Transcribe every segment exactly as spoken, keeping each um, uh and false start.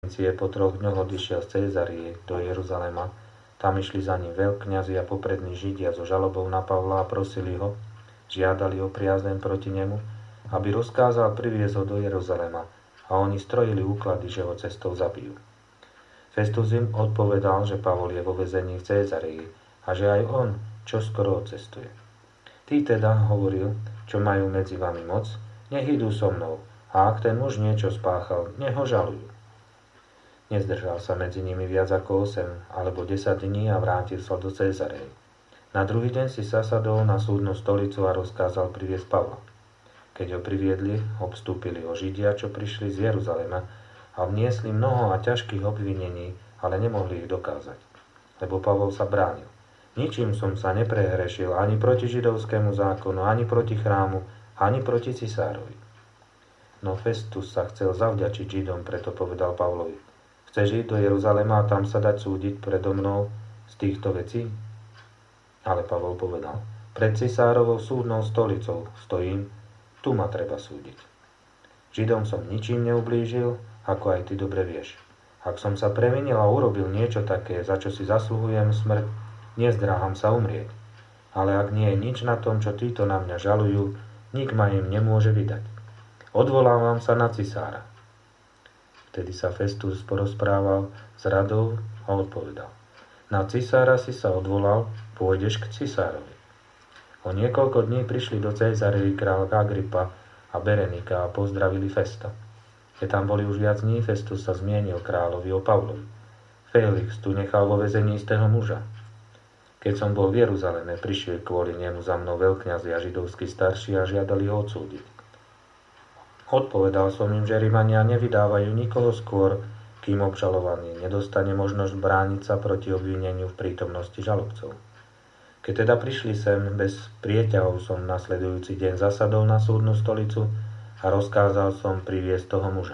Po troch dňoch odišiel z Cézarie do Jeruzalema. Tam išli za ním veľkňazi a poprední Židia so žalobou na Pavla a prosili ho, žiadali o priazeň proti nemu, aby rozkázal priviesť ho do Jeruzalema, a oni strojili úklady, že ho cestou zabijú. Festus im odpovedal, že Pavol je vo väzení v Cézarii a že aj on čoskoro odcestuje. Tí teda, hovoril, čo majú medzi vami moc, nech idú so mnou, a ak ten muž niečo spáchal, nech ho žalujú. Nezdržal sa medzi nimi viac ako osem alebo desať dní a vrátil sa do Cézareje. Na druhý deň si zasadol na súdnu stolicu a rozkázal priviesť Pavla. Keď ho priviedli, obstúpili ho Židia, čo prišli z Jeruzalema, a vniesli mnoho a ťažkých obvinení, ale nemohli ich dokázať. Lebo Pavol sa bránil. Ničím som sa neprehrešil ani proti židovskému zákonu, ani proti chrámu, ani proti cisárovi. No Festus sa chcel zavďačiť Židom, preto povedal Pavlovi: Chceš ísť do Jeruzalema a tam sa dať súdiť predo mnou z týchto vecí? Ale Pavol povedal: Pred cisárovou súdnou stolicou stojím, tu ma treba súdiť. Židom som ničím neublížil, ako aj ty dobre vieš. Ak som sa previnil a urobil niečo také, za čo si zasluhujem smrť, nezdráham sa umrieť. Ale ak nie je nič na tom, čo títo na mňa žalujú, nik ma im nemôže vydať. Odvolávam sa na cisára. Vtedy sa Festus porozprával s radou a odpovedal: Na cisára si sa odvolal, pôjdeš k cisárovi. O niekoľko dní prišli do Cézarei kráľ Agripa a Berenika a pozdravili Festa. Keď tam boli už viac dní, Festus sa zmienil kráľovi o Pavlovi. Felix tu nechal vo väzení istého muža. Keď som bol v Jeruzaleme, prišiel kvôli nemu za mnou veľkňazi a židovskí starší a žiadali ho odsúdiť. Odpovedal som im, že Rimania nevydávajú nikoho skôr, kým obžalovaný nedostane možnosť brániť sa proti obvineniu v prítomnosti žalobcov. Keď teda prišli sem, bez prieťahov som nasledujúci deň zasadol na súdnu stolicu a rozkázal som priviesť toho muža.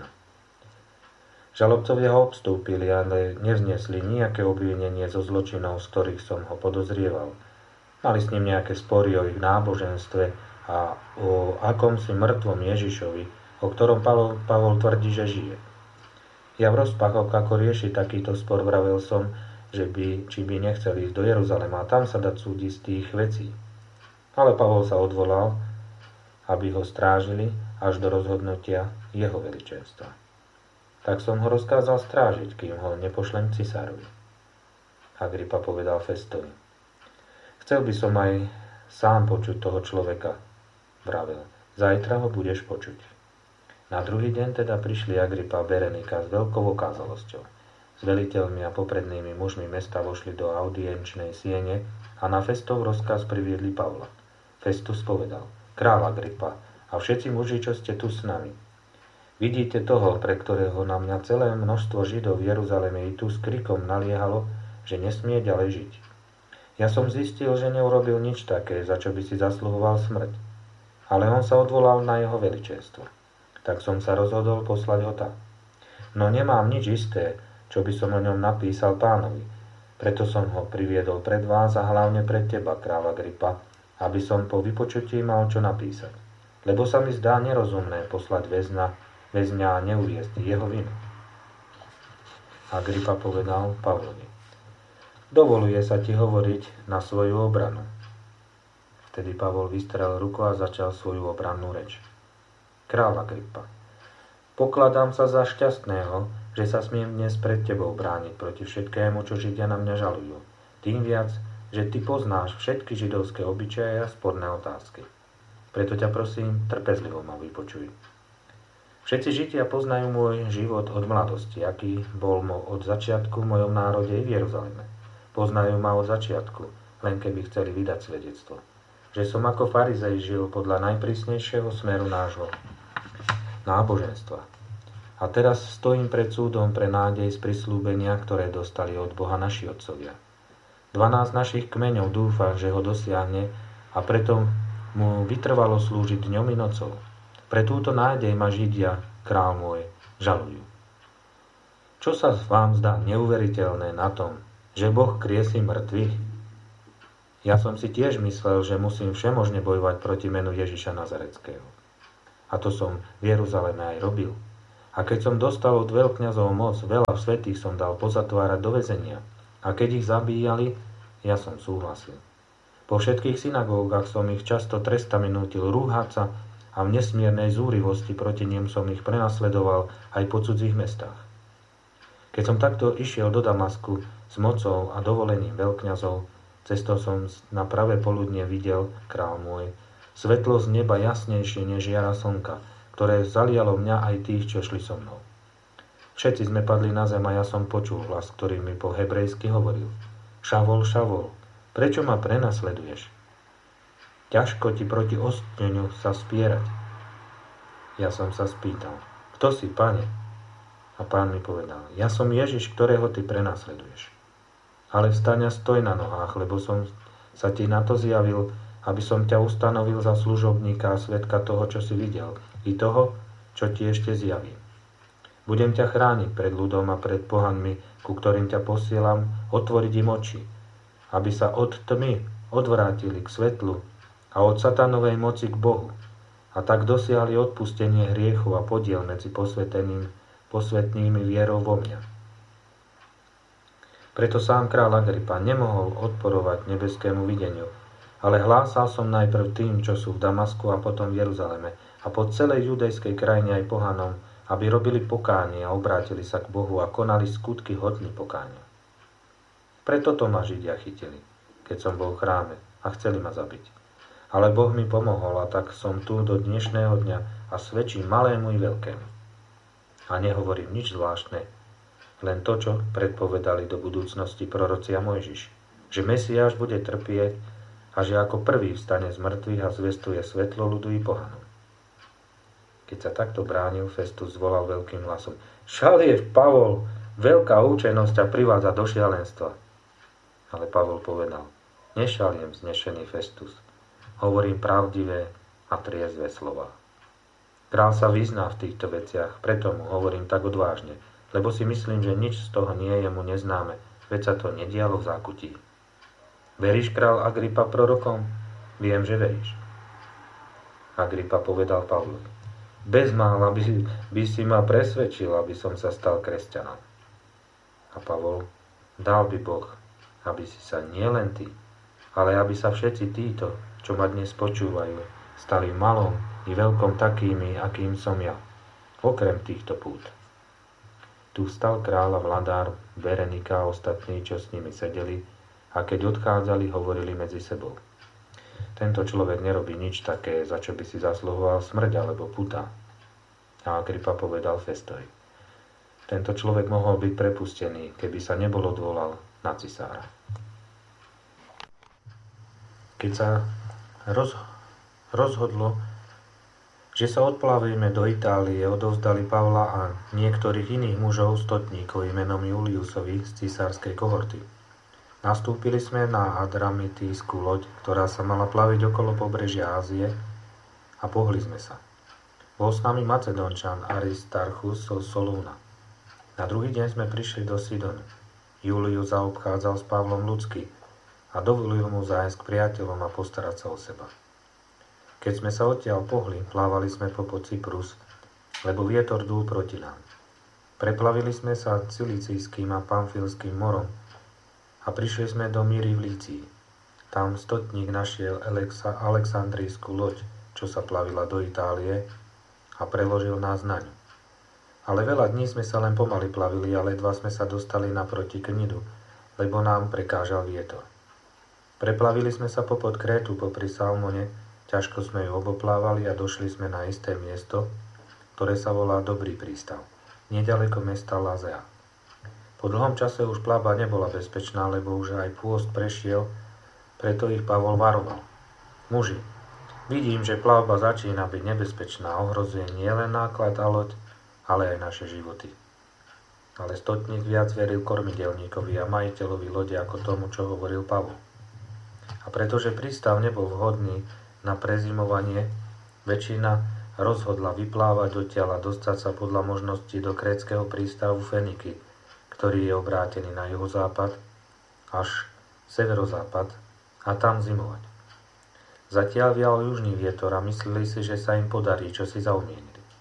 Žalobcovia ho obstúpili, ale nevznesli nejaké obvinenie zo zločinov, z ktorých som ho podozrieval. Mali s ním nejaké spory o ich náboženstve a o akomsi mŕtvom Ježišovi, o ktorom Pavol, Pavol tvrdí, že žije. Ja v rozpakoch, ako riešiť takýto spor, vravel som, že by, či by nechceli ísť do Jeruzalema a tam sa dať súdiť z tých vecí. Ale Pavol sa odvolal, aby ho strážili až do rozhodnutia jeho veličenstva. Tak som ho rozkázal strážiť, kým ho nepošlem cisárovi. Agripa povedal Festovi: Chcel by som aj sám počuť toho človeka, vravel. Zajtra ho budeš počuť. Na druhý deň teda prišli Agripa a Berenika s veľkou okázalosťou. S veliteľmi a poprednými mužmi mesta vošli do audienčnej siene a na Festov rozkaz priviedli Pavla. Festus povedal: Kráľ Agripa a všetci muži, čo ste tu s nami, vidíte toho, pre ktorého na mňa celé množstvo Židov v Jeruzaleme i tu s krikom naliehalo, že nesmie ďalej žiť. Ja som zistil, že neurobil nič také, za čo by si zasluhoval smrť, ale on sa odvolal na jeho veličenstvo. Tak som sa rozhodol poslať ho tam. No nemám nič isté, čo by som o ňom napísal pánovi. Preto som ho priviedol pred vás a hlavne pred teba, kráľ Agripa, aby som po vypočutí mal čo napísať. Lebo sa mi zdá nerozumné poslať väzňa, väzňa a neuviesť jeho vinu. Agripa povedal Pavlovi: Dovoluje sa ti hovoriť na svoju obranu. Vtedy Pavol vystrel ruku a začal svoju obrannú reč. Kráľ Agripa, pokladám sa za šťastného, že sa smiem dnes pred tebou brániť proti všetkému, čo Židia na mňa žalujú. Tým viac, že ty poznáš všetky židovské obyčaje a sporné otázky. Preto ťa prosím, trpezlivo ma vypočuj. Všetci Židia poznajú môj život od mladosti, aký bol od začiatku v mojom národe i v Jeruzaleme. Poznajú ma od začiatku, len keby chceli vydať svedectvo. Že som ako farizej žil podľa najprísnejšieho smeru nášho náboženstva. A teraz stojím pred súdom pre nádej z prisľúbenia, ktoré dostali od Boha naši otcovia. Dvanásť našich kmeňov dúfa, že ho dosiahne a preto mu vytrvalo slúžiť dňom i nocou. Pre túto nádej ma Židia, král môj, žalujú. Čo sa vám zdá neuveriteľné na tom, že Boh kriesí mŕtvych? Ja som si tiež myslel, že musím všemožne bojovať proti menu Ježiša Nazareckého. A to som v Jeruzaleme aj robil. A keď som dostal od veľkňazov moc, veľa svätých som dal pozatvárať do väzenia. A keď ich zabíjali, ja som súhlasil. Po všetkých synagógach som ich často trestami nútil rúhať sa a v nesmiernej zúrivosti proti nim som ich prenasledoval aj po cudzích mestách. Keď som takto išiel do Damasku s mocou a dovolením veľkňazov, cestou som na pravé poludnie videl, král môj, svetlo z neba jasnejšie než jara slnka, ktoré zalialo mňa aj tých, čo šli so mnou. Všetci sme padli na zem a ja som počul hlas, ktorý mi po hebrejsky hovoril: Šavol, Šavol, prečo ma prenasleduješ? Ťažko ti proti ostňu sa spierať. Ja som sa spýtal: Kto si, pane? A pán mi povedal: Ja som Ježiš, ktorého ty prenasleduješ. Ale vstaň a stoj na nohách, lebo som sa ti na to zjavil, aby som ťa ustanovil za služobníka a svedka toho, čo si videl, i toho, čo ti ešte zjavím. Budem ťa chrániť pred ľudom a pred pohanmi, ku ktorým ťa posielam, otvoriť im oči, aby sa od tmy odvrátili k svetlu a od satanovej moci k Bohu, a tak dosiahli odpustenie hriechu a podiel medzi posveteným, posvetnými vierou vo mňa. Preto sám kráľ Agripa nemohol odporovať nebeskému videniu, ale hlásal som najprv tým, čo sú v Damasku a potom v Jeruzaleme a po celej judejskej krajine aj pohanom, aby robili pokánie a obrátili sa k Bohu a konali skutky hodný pokánia. Preto to ma Židia chytili, keď som bol v chráme a chceli ma zabiť. Ale Boh mi pomohol a tak som tu do dnešného dňa a svedčím malému i veľkému. A nehovorím nič zvláštne, len to, čo predpovedali do budúcnosti proroci a Mojžiš, že Mesiáš bude trpieť a že ako prvý vstane z mŕtvych a zvestuje svetlo ľudu i pohanom. Keď sa takto bránil, Festus zvolal veľkým hlasom: Šaliev, Pavol, veľká účenosť ťa privádza do šialenstva. Ale Pavol povedal: Nešaliem, znešený Festus, hovorím pravdivé a triezve slová. Král sa vyzná v týchto veciach, preto mu hovorím tak odvážne, lebo si myslím, že nič z toho nie je mu neznáme, veď sa to nedialo v zákutí. Veríš, král Agripa, prorokom? Viem, že veríš. Agripa povedal Pavlovi: Bezmála by, by si ma presvedčil, aby som sa stal kresťanom. A Pavol: Dal by Boh, aby si sa nielen ty, ale aby sa všetci títo, čo ma dnes počúvajú, stali malom i veľkom takými, akým som ja, okrem týchto pút. Tu vstal kráľ a vladár, Berenika a ostatní, čo s nimi sedeli, a keď odchádzali, hovorili medzi sebou: Tento človek nerobí nič také, za čo by si zasluhoval smrť alebo puta. A Agripa povedal Festovi: Tento človek mohol byť prepustený, keby sa nebol odvolal na cisára. Keď sa roz, rozhodlo, že sa odplavíme do Itálie, odovzdali Pavla a niektorých iných mužov stotníkov menom Juliusovi z cisárskej kohorty. Nastúpili sme na Adramitijskú loď, ktorá sa mala plaviť okolo pobrežia Ázie, a pohli sme sa. Bol s nami Macedončan Aristarchus zo Solúna. Na druhý deň sme prišli do Sidonu. Julius zaobchádzal s Pavlom ľudsky a dovolil mu zájsť k priateľom a postarať sa o seba. Keď sme sa odtiaľ pohli, plávali sme popod Cyprus, lebo vietor dúl proti nám. Preplavili sme sa Cilicijským a Pamfilským morom a prišli sme do Míry v Lícii. Tam stotník našiel Alexa, Alexandrijskú loď, čo sa plavila do Itálie, a preložil nás na ňu. Ale veľa dní sme sa len pomaly plavili a ledva sme sa dostali naproti Knidu, lebo nám prekážal vietor. Preplavili sme sa popod Krétu popri Salmone, ťažko sme ju oboplávali a došli sme na isté miesto, ktoré sa volá Dobrý prístav, neďaleko mesta Lazea. Po dlhom čase už plavba nebola bezpečná, lebo už aj pôst prešiel, preto ich Pavol varoval: Muži, vidím, že plavba začína byť nebezpečná, ohrozuje nielen náklad a loď, ale aj naše životy. Ale stotník viac veril kormidelníkovi a majiteľovi lode ako tomu, čo hovoril Pavol. A pretože prístav nebol vhodný na prezimovanie, väčšina rozhodla vyplávať odtiaľ a dostať sa podľa možnosti do krétskeho prístavu Feniky, ktorý je obrátený na juhozápad až severozápad, a tam zimovať. Zatiaľ vial južný vietor a mysleli si, že sa im podarí, čo si zaumienili.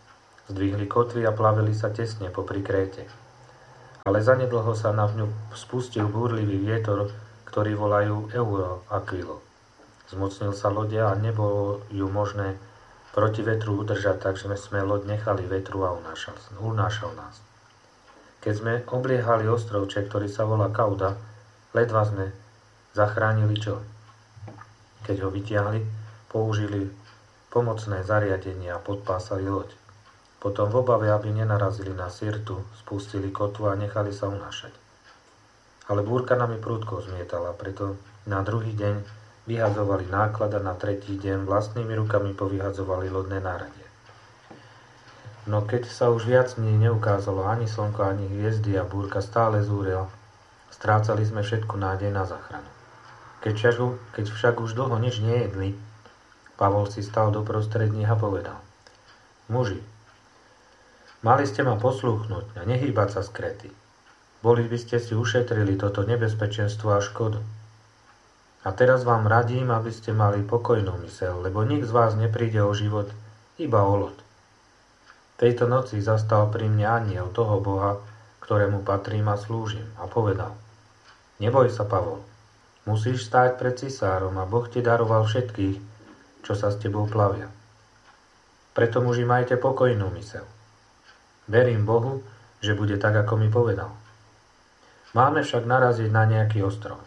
Zdvihli kotvy a plavili sa tesne popri Kréte. Ale zanedlho sa na ňu spustil búrlivý vietor, ktorý volajú Euroaquilo. Zmocnil sa lode a nebolo ju možné proti vetru udržať, takže sme loď nechali vetru a unášal, unášal nás. Keď sme obliehali ostrovček, ktorý sa volá Kauda, ledva sme zachránili čo? Keď ho vytiahli, použili pomocné zariadenia a podpásali loď. Potom v obave, aby nenarazili na Sirtu, spustili kotvu a nechali sa unášať. Ale búrka nami prudko zmietala, preto na druhý deň vyhadzovali náklad a na tretí deň vlastnými rukami povyhadzovali lodné náradie. No keď sa už viac dní neukázalo ani slnko, ani hviezdy a búrka stále zúrila, strácali sme všetku nádej na záchranu. Keď však, keď však už dlho nič nejedli, Pavol si stal doprostred nich a povedal: Muži, mali ste ma poslúchnuť a nehýbať sa z Kréty. Boli by ste si ušetrili toto nebezpečenstvo a škodu. A teraz vám radím, aby ste mali pokojnú myseľ, lebo nik z vás nepríde o život, iba o loď. Tejto noci zastal pri mne anjel toho Boha, ktorému patrím a slúžim, a povedal: Neboj sa, Pavol, musíš stáť pred cisárom a Boh ti daroval všetkých, čo sa s tebou plavia. Preto, muži, majte pokojnú myseľ. Verím Bohu, že bude tak, ako mi povedal. Máme však naraziť na nejaký ostrov.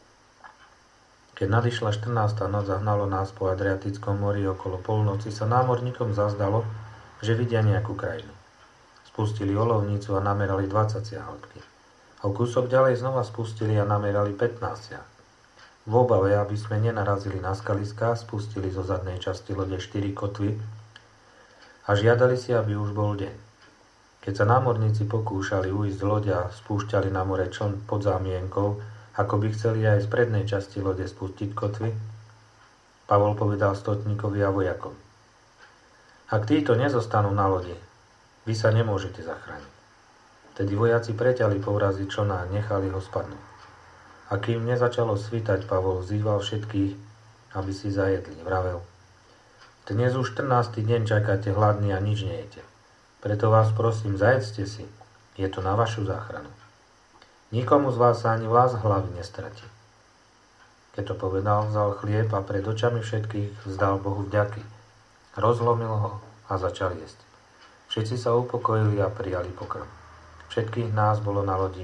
Keď nadišla štrnásta noc a hnalo nás po Adriatickom mori okolo polnoci, sa námorníkom zazdalo, že vidia nejakú krajinu. Spustili olovnicu a namerali dvadsať siahodky. A o kúsok ďalej znova spustili a namerali pätnásť siah. V obave, aby sme nenarazili na skaliská, spustili zo zadnej časti lode štyri kotvy a žiadali si, aby už bol deň. Keď sa námorníci pokúšali ujsť z lode a spúšťali na more čln pod zámienkou, ako by chceli aj z prednej časti lode spustiť kotvy, Pavol povedal stotníkovi a vojakom: Ak títo nezostanú na lodi, vy sa nemôžete zachrániť. Tedy vojaci preťali povrazy člna a nechali ho spadnúť. A kým nezačalo svitať, Pavol vzýval všetkých, aby si zajedli. Vravel: Dnes už štrnásty deň čakáte hladní a nič nejete. Preto vás prosím, zajedzte si, je to na vašu záchranu. Nikomu z vás sa ani vlás hlavy nestratí. Keď to povedal, vzal chlieb a pred očami všetkých vzdal Bohu vďaky. Rozlomil ho a začal jesť. Všetci sa upokojili a prijali pokrm. Všetkých nás bolo na lodi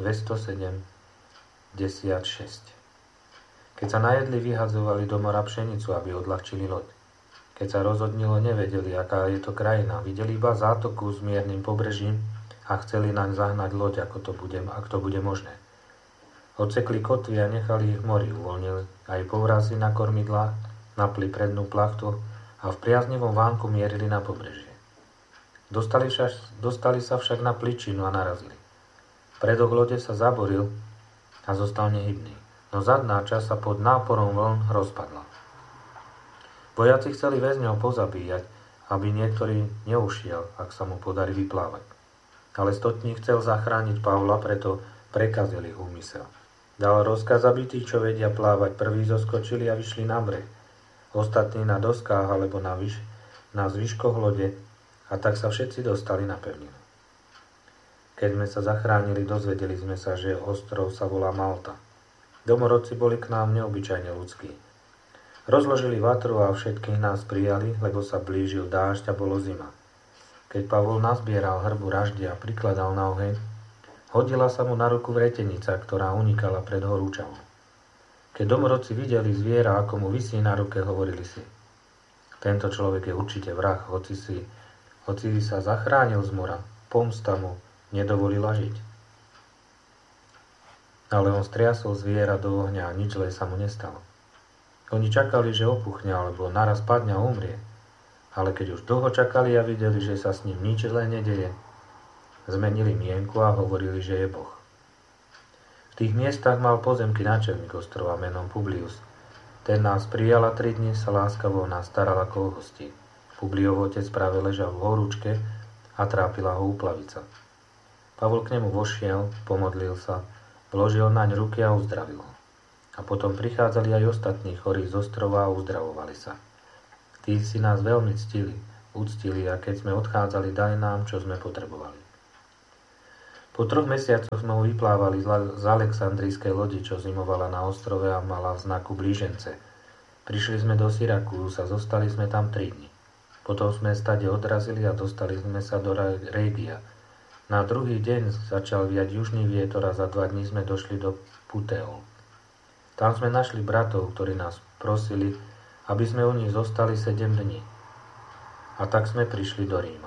dvestosedemdesiatšesť. Keď sa najedli, vyhadzovali do mora pšenicu, aby odľahčili loď. Keď sa rozhodnilo, nevedeli, aká je to krajina. Videli iba zátoku s miernym pobrežím a chceli naň zahnať loď, ako to bude, ak to bude možné. Odsekli kotvy a nechali ich v mori, uvoľnili aj povrazy na kormidlách, napli prednú plachtu a v priaznivom vánku mierili na pobrežie. Dostali, však, dostali sa však na pličinu a narazili. Predok lode sa zaboril a zostal nehybný, no zadná časť sa pod náporom vln rozpadla. Vojaci chceli väzňov pozabíjať, aby niektorý neušiel, ak sa mu podarí vyplávať. Ale stotník chcel zachrániť Pavla, preto prekazili úmysel. Dal rozkaz, aby tí, čo vedia plávať, prví zoskočili a vyšli na breh. Ostatní na doskách alebo na, vyš, na zvyškoch lode, a tak sa všetci dostali na pevninu. Keď sme sa zachránili, dozvedeli sme sa, že ostrov sa volá Malta. Domorodci boli k nám neobyčajne ľudskí. Rozložili vatru a všetkých nás prijali, lebo sa blížil dážď a bolo zima. Keď Pavol nazbieral hrbu raždia a prikladal na oheň, hodila sa mu na ruku vretenica, ktorá unikala pred horúčavom. Keď domorodci videli zviera, ako mu visí na ruke, hovorili si: Tento človek je určite vrah, hoci, si, hoci sa zachránil z mora, pomsta mu nedovolila žiť. Ale on striasol zviera do ohňa a nič zlé sa mu nestalo. Oni čakali, že opuchne, alebo naraz padne a umrie. Ale keď už dlho čakali a videli, že sa s ním nič zlé nedeje, zmenili mienku a hovorili, že je Boh. V tých miestach mal pozemky náčelník ostrova menom Publius. Ten nás prijal a tri dni sa láskavo nás staral ako o hostí. Publiov otec práve ležal v horúčke a trápila ho úplavica. Pavol k nemu vošiel, pomodlil sa, vložil naň ruky a uzdravil ho. A potom prichádzali aj ostatní chorí z ostrova a uzdravovali sa. Tí si nás veľmi ctili, uctili a keď sme odchádzali, dali nám, čo sme potrebovali. Po troch mesiacoch sme vyplávali z Alexandrijskej lodi, čo zimovala na ostrove a mala v znaku blížence. Prišli sme do Syrakúz a zostali sme tam tri dni. Potom sme stade odrazili a dostali sme sa do Régia. Na druhý deň začal viať južný vietor a za dva dní sme došli do Puteol. Tam sme našli bratov, ktorí nás prosili, aby sme u nich zostali sedem dní. A tak sme prišli do Ríma.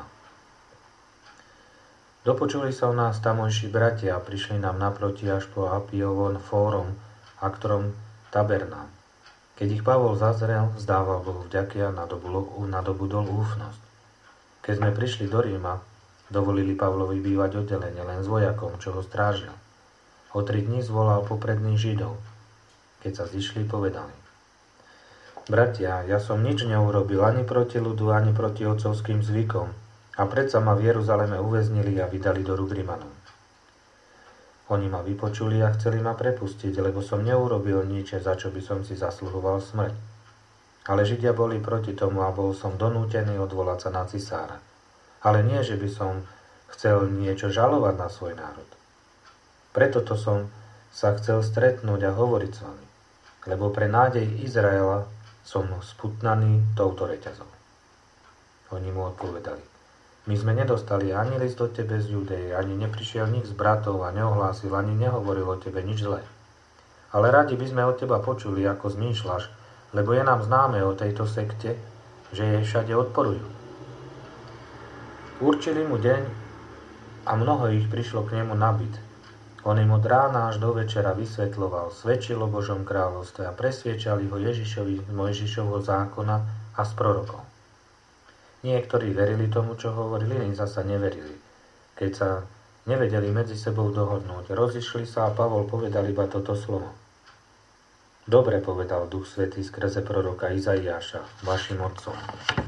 Dopočuli sa o nás tamojší bratia a prišli nám naproti až po Apiovon fórum, a ktorom tabernám. Keď ich Pavol zazrel, vzdával Bohu vďaky a nadobudol úfnosť. Keď sme prišli do Ríma, dovolili Pavlovi bývať oddelenie len s vojakom, čo ho strážil. O tri dni zvolal popredných Židov. Keď sa zišli, povedali: Bratia, ja som nič neurobil ani proti ľudu, ani proti otcovským zvykom, a predsa ma v Jeruzaleme uväznili a vydali do rúk Rimanom. Oni ma vypočuli a chceli ma prepustiť, lebo som neurobil nič, za čo by som si zasluhoval smrť. Ale Židia boli proti tomu a bol som donútený odvolať sa na cisára. Ale nie, že by som chcel niečo žalovať na svoj národ. Preto to som sa chcel stretnúť a hovoriť s vami, lebo pre nádej Izraela som sputnaný touto reťazou. Oni mu odpovedali: My sme nedostali ani list od tebe z Judeje, ani neprišiel nik z bratov a neohlásil, ani nehovoril o tebe nič zlé. Ale radi by sme od teba počuli, ako zmýšľaš, lebo je nám známe o tejto sekte, že jej všade odporujú. Určili mu deň a mnoho ich prišlo k nemu na byt. On im od rána až do večera vysvetľoval, svedčil o Božom kráľovstve a presviečali ho Ježišovi z Mojžišovho zákona a z prorokov. Niektorí verili tomu, čo hovorili, iní zasa neverili. Keď sa nevedeli medzi sebou dohodnúť, rozišli sa a Pavol povedal iba toto slovo. Dobre, povedal Duch Svätý skrze proroka Izaiáša, vašim otcom.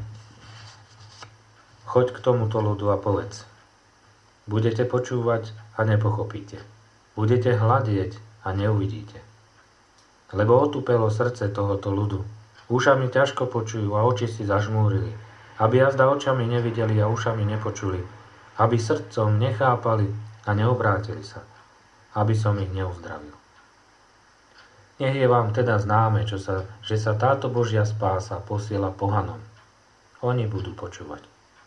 Choď k tomuto ľudu a povedz: Budete počúvať a nepochopíte. Budete hľadieť a neuvidíte. Lebo otupelo srdce tohoto ľudu. Ušami ťažko počujú a oči si zažmúrili. Aby jazda očami nevideli a ušami nepočuli, aby srdcom nechápali a neobrátili sa, aby som ich neuzdravil. Nech je vám teda známe, čo sa, že sa táto Božia spása posiela pohanom. Oni budú počúvať.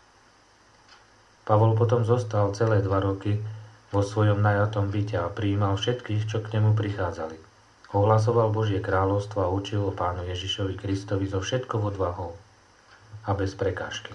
Pavol potom zostal celé dva roky vo svojom najatom byte a prijímal všetkých, čo k nemu prichádzali. Ohlasoval Božie kráľovstvo a učil o Pánu Ježišovi Kristovi so všetkou odvahou a bez prekážky.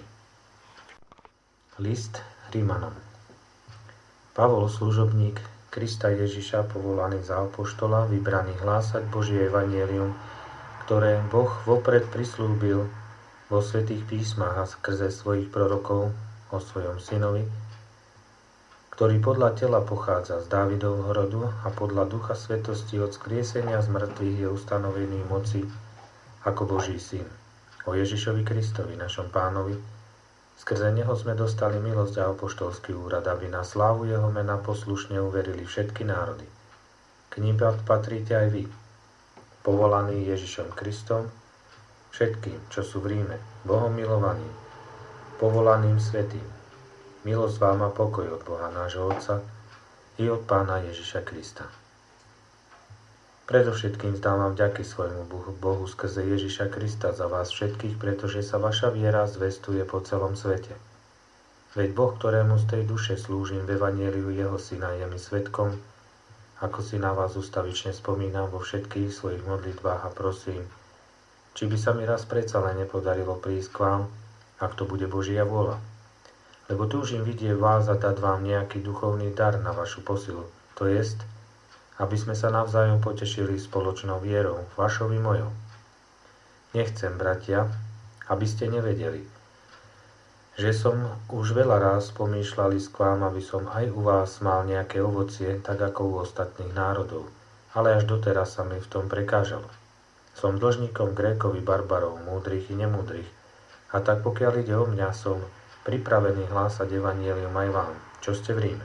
List Rímanom. Pavol, služobník Krista Ježiša, povolaný za apoštola, vybraný hlásať Božie evanjelium, ktoré Boh vopred prislúbil vo svätých písmach a skrze svojich prorokov o svojom synovi, ktorý podľa tela pochádza z Dávidovho rodu a podľa ducha svetosti od skriesenia z mŕtvych je ustanovený moci ako Boží syn. O Ježišovi Kristovi, našom Pánovi, skrze neho sme dostali milosť a apoštolský úrad, aby na slávu jeho mena poslušne uverili všetky národy. K nim patríte aj vy, povolaní Ježišom Kristom, všetkým, čo sú v Ríme, Bohom milovaným, povolaným svätým. Milosť vám a pokoj od Boha nášho Otca i od Pána Ježiša Krista. Predovšetkým vzdávam vďaky svojmu Bohu skrze Ježiša Krista za vás všetkých, pretože sa vaša viera zvestuje po celom svete. Veď Boh, ktorému z tej duše slúžim v evanjeliu jeho syna, je mi svedkom, ako si na vás ustavične spomínam vo všetkých svojich modlitbách a prosím, či by sa mi raz predsa len nepodarilo prísť k vám, ak to bude Božia vôľa. Lebo túžim vidieť vás a dať vám nejaký duchovný dar na vašu posilu, to jest, aby sme sa navzájom potešili spoločnou vierou, vašou i mojou. Nechcem, bratia, aby ste nevedeli, že som už veľa raz pomýšľal ísť k vám, aby som aj u vás mal nejaké ovocie, tak ako u ostatných národov, ale až doteraz sa mi v tom prekážalo. Som dlžníkom Grékovi, barbarov, múdrych i nemúdrych, a tak pokiaľ ide o mňa, som pripravený hlásať evanjelium aj vám, čo ste v Ríme.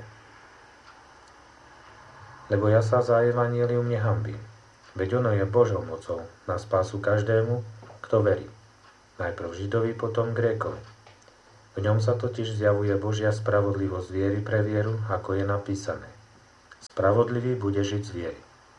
Lebo ja sa za evanjelium nehanbím, veď ono je Božou mocou na spásu každému, kto verí. Najprv Židovi, potom Grékovi. V ňom sa totiž zjavuje Božia spravodlivosť viery pre vieru, ako je napísané. Spravodlivý bude žiť z viery.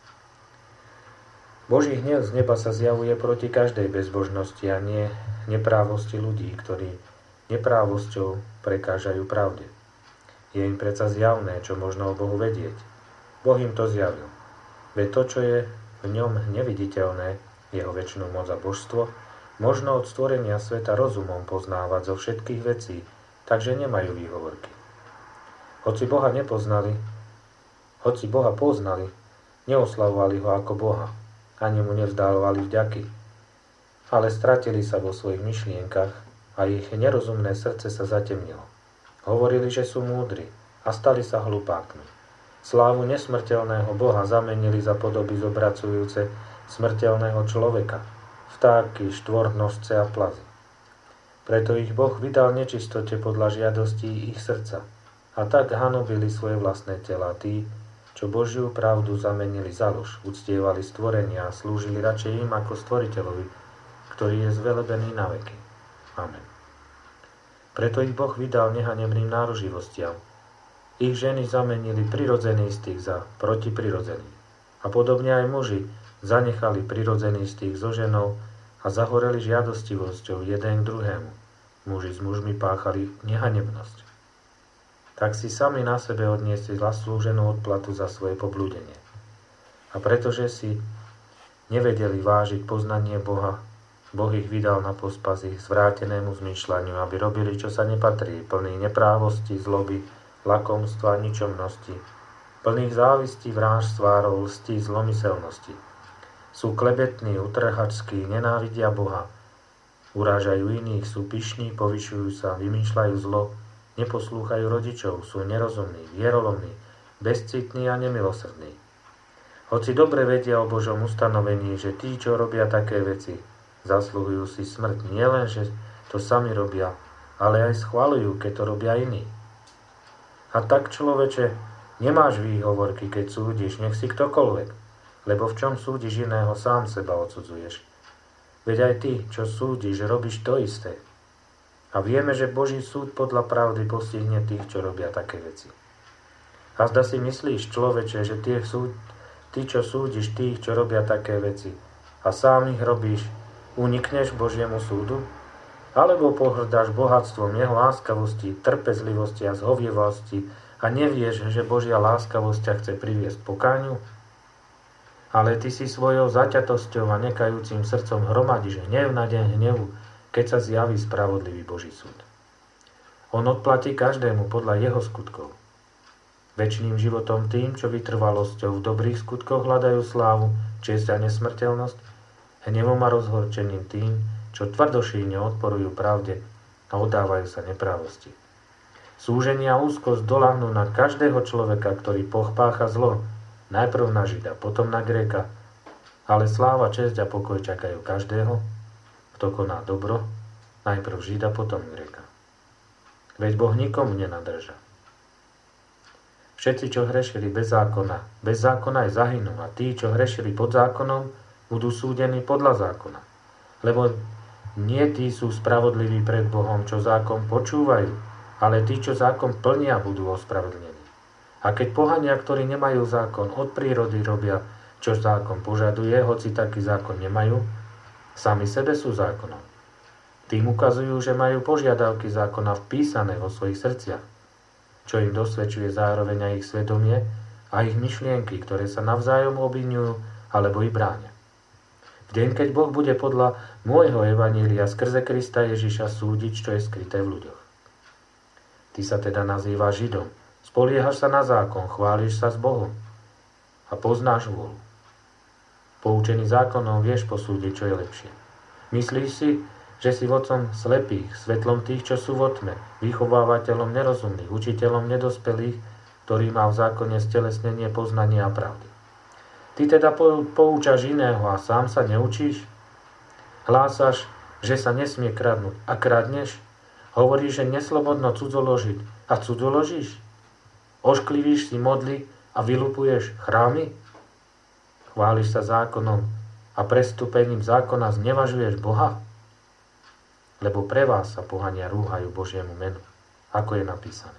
Boží hnev z neba sa zjavuje proti každej bezbožnosti a nie neprávosti ľudí, ktorí neprávosťou prekážajú pravde. Je im predsa zjavné, čo možno o Bohu vedieť. Boh im to zjavil. Veď to, čo je v ňom neviditeľné, jeho večnú moc a božstvo, možno od stvorenia sveta rozumom poznávať zo všetkých vecí, takže nemajú výhovorky. Hoci Boha nepoznali, hoci Boha poznali, neoslavovali ho ako Boha, ani mu nevzdávali vďaky, ale stratili sa vo svojich myšlienkach a ich nerozumné srdce sa zatemnilo. Hovorili, že sú múdri a stali sa hlupákmi. Slávu nesmrteľného Boha zamenili za podoby zobracujúce smrteľného človeka, vtáky, štvornožce a plazy. Preto ich Boh vydal nečistote podľa žiadostí ich srdca a tak hanobili svoje vlastné tela tí, čo Božiu pravdu zamenili za lož, uctievali stvorenia a slúžili radšej im ako stvoriteľovi, ktorý je zvelebený na veky. Amen. Preto ich Boh vydal nehanebným náruživostiam. Ich ženy zamenili prirodzený styk za protiprirodzený. A podobne aj muži zanechali prirodzený styk so ženou a zahoreli žiadostivosťou jeden k druhému. Muži s mužmi páchali nehanebnosť. Tak si sami na sebe odniesli zaslúženú odplatu za svoje poblúdenie. A pretože si nevedeli vážiť poznanie Boha, Boh ich vydal na pospas ich zvrátenému zmýšľaniu, aby robili, čo sa nepatrí, plný neprávosti, zloby, lakomstva, ničomnosti, plných závistí, vrážd, svárov, lstí, zlomyselnosti. Sú klebetní, utrhačskí, nenávidia Boha, urážajú iných, sú pyšní, povyšujú sa, vymýšľajú zlo, neposlúchajú rodičov, sú nerozumní, vierolomní, bezcitní a nemilosrdní. Hoci dobre vedia o Božom ustanovení, že tí, čo robia také veci, zasluhujú si smrť. Nie len, že to sami robia, ale aj schvaľujú, keď to robia iní. A tak, človeče, nemáš výhovorky, keď súdiš, nech si ktokoľvek, lebo v čom súdiš iného, sám seba odsudzuješ. Veď aj ty, čo súdiš, robíš to isté. A vieme, že Boží súd podľa pravdy postihne tých, čo robia také veci. A zda si myslíš, človeče, že ty, súd, ty, čo súdiš tých, čo robia také veci, a sám ich robíš, unikneš Božiemu súdu? Alebo pohrdáš bohatstvom jeho láskavosti, trpezlivosti a zhovievosti a nevieš, že Božia láskavosť ťa chce priviesť k pokániu? Ale ty si svojou zaťatosťou a nekajúcim srdcom hromadíš hnev na deň hnevu, keď sa zjaví spravodlivý Boží súd. On odplatí každému podľa jeho skutkov. Večným životom tým, čo vytrvalosťou v dobrých skutkoch hľadajú slávu, česť a nesmrteľnosť, hnevom a rozhorčením tým, čo tvrdošíjne odporujú pravde a oddávajú sa neprávosti. Súženie a úzkosť doľahnú na každého človeka, ktorý pochpácha zlo, najprv na Žida, potom na Gréka, ale sláva, česť a pokoj čakajú každého, kto koná dobro, najprv Žida, potom Gréka. Veď Boh nikomu nenadrža. Všetci, čo hrešili bez zákona, bez zákona aj zahynú, a tí, čo hrešili pod zákonom, budú súdení podľa zákona. Lebo nie tí sú spravodliví pred Bohom, čo zákon počúvajú, ale tí, čo zákon plnia, budú ospravedlnení. A keď pohania, ktorí nemajú zákon, od prírody robia, čo zákon požaduje, hoci taký zákon nemajú, sami sebe sú zákonom. Tým ukazujú, že majú požiadavky zákona vpísané vo svojich srdciach, čo im dosvedčuje zároveň aj ich svedomie a ich myšlienky, ktoré sa navzájom obviňujú alebo i bránia. V deň, keď Boh bude podľa môjho evanília skrze Krista Ježiša súdiť, čo je skryté v ľuďoch. Ty sa teda nazývaš Židom, spoliehaš sa na zákon, chváliš sa s Bohom a poznáš vôľu. Poučený zákonom vieš posúdiť, čo je lepšie. Myslíš si, že si vodcom slepých, svetlom tých, čo sú vo tme, vychovávateľom nerozumných, učiteľom nedospelých, ktorý má v zákone stelesnenie poznania a pravdy. Ty teda poučaš iného a sám sa neučíš? Hlásaš, že sa nesmie kradnúť a kradneš? Hovoríš, že neslobodno cudzoložiť a cudzoložíš? Ošklivíš si modly a vylupuješ chrámy? Chváliš sa zákonom a prestúpením zákona znevažuješ Boha? lebo pre vás sa pohania rúhajú Božiemu menu, ako je napísané.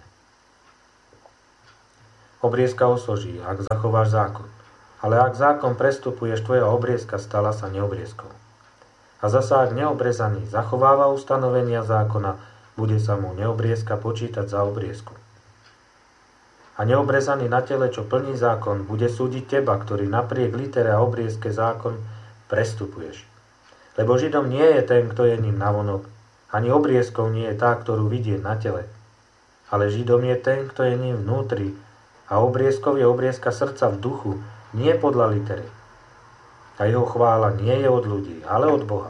Obriezka osoží, ak zachováš zákon. Ale ak zákon prestupuješ, tvoja obriezka stala sa neobriezkou. A zasa ak neobrezaný zachováva ustanovenia zákona, bude sa mu neobriezka počítať za obriezku. A neobrezaný na tele, čo plní zákon, bude súdiť teba, ktorý napriek litere a obriezke zákon prestupuješ. Lebo Židom nie je ten, kto je ním navonok, ani obriezkou nie je tá, ktorú vidie na tele. Ale Židom je ten, kto je ním vnútri, a obriezkov je obriezka srdca v duchu, nie podľa litery. A jeho chvála nie je od ľudí, ale od Boha.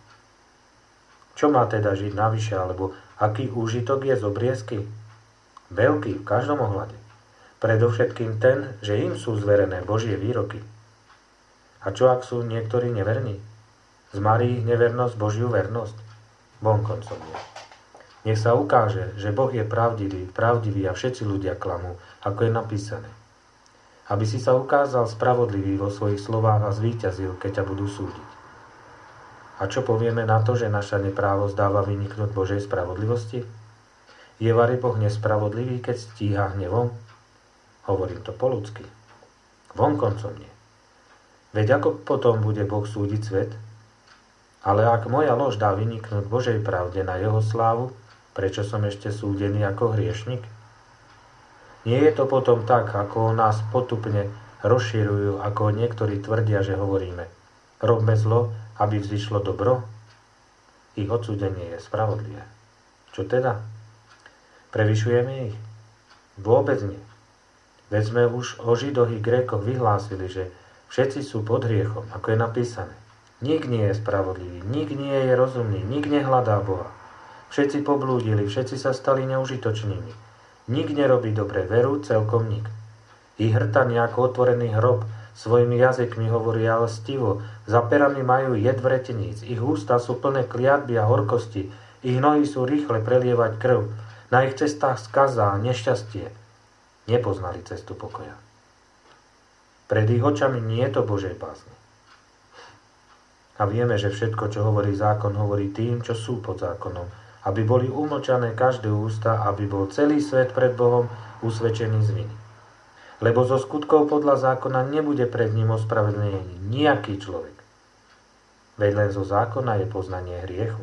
Čo má teda Žid navyše, alebo aký úžitok je z obriezky? Veľký v každom ohľade. Predovšetkým ten, že im sú zverené Božie výroky. A čo ak sú niektorí neverní? Zmarí ich nevernosť Božiu vernosť? Vonkoncom nie. Nech sa ukáže, že Boh je pravdivý, pravdivý a všetci ľudia klamú, ako je napísané. Aby si sa ukázal spravodlivý vo svojich slovách a zvíťazil, keď ťa budú súdiť. A čo povieme na to, že naša neprávosť dáva vyniknúť Božej spravodlivosti? Je vari Boh nespravodlivý, keď stíha hnevom? Hovorím to po ľudsky. Vonkoncom nie. Veď ako potom bude Boh súdiť svet? Ale ak moja lož dá vyniknúť Božej pravde na jeho slávu, prečo som ešte súdený ako hriešnik? Nie je to potom tak, ako nás potupne rozširujú, ako niektorí tvrdia, že hovoríme. Robme zlo, aby vzýšlo dobro? Ich odsúdenie je spravodlivé. Čo teda? Prevyšujeme ich? Vôbec nie. Veď sme už o Židoch i Grékoch vyhlásili, že všetci sú pod hriechom, ako je napísané. Nik nie je spravodlivý, nik nie je rozumný, nik nehľadá Boha. Všetci poblúdili, všetci sa stali neužitočnými. Nik nerobí dobre veru, celkom nik. Ich hrtaní ako otvorený hrob, svojimi jazykmi hovoria lstivo, za perami majú jed vreteníc, ich ústa sú plné kliatby a horkosti, ich nohy sú rýchle prelievať krv, na ich cestách skaza a nešťastie. Nepoznali cestu pokoja. Pred ich očami nie je to Božej bázne. A vieme, že všetko, čo hovorí zákon, hovorí tým, čo sú pod zákonom, aby boli umlčané každé ústa, aby bol celý svet pred Bohom usvedčený z viny. Lebo zo skutkov podľa zákona nebude pred ním ospravedlnený nejaký človek. Veď len zo zákona je poznanie hriechu.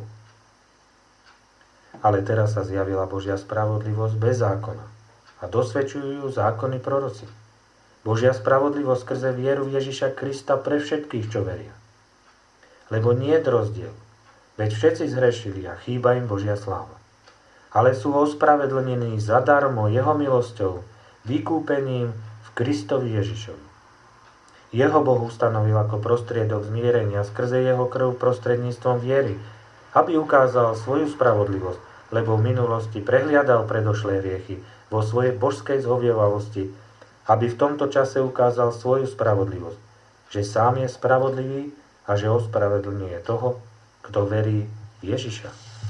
Ale teraz sa zjavila Božia spravodlivosť bez zákona a dosvedčujú ju zákony proroci. Božia spravodlivosť skrze vieru v Ježiša Krista pre všetkých, čo veria. Lebo nie je rozdiel, veď všetci zhrešili a chýba im Božia sláva. Ale sú ospravedlnení zadarmo jeho milosťou, vykúpením v Kristovi Ježišovi. Jeho Boh ustanovil ako prostriedok zmierenia skrze jeho krv prostredníctvom viery, aby ukázal svoju spravodlivosť, lebo v minulosti prehliadal predošlé hriechy vo svojej božskej zhovievavosti, aby v tomto čase ukázal svoju spravodlivosť, že sám je spravodlivý a že ospravedlňuje toho, kto verí v Ježiša.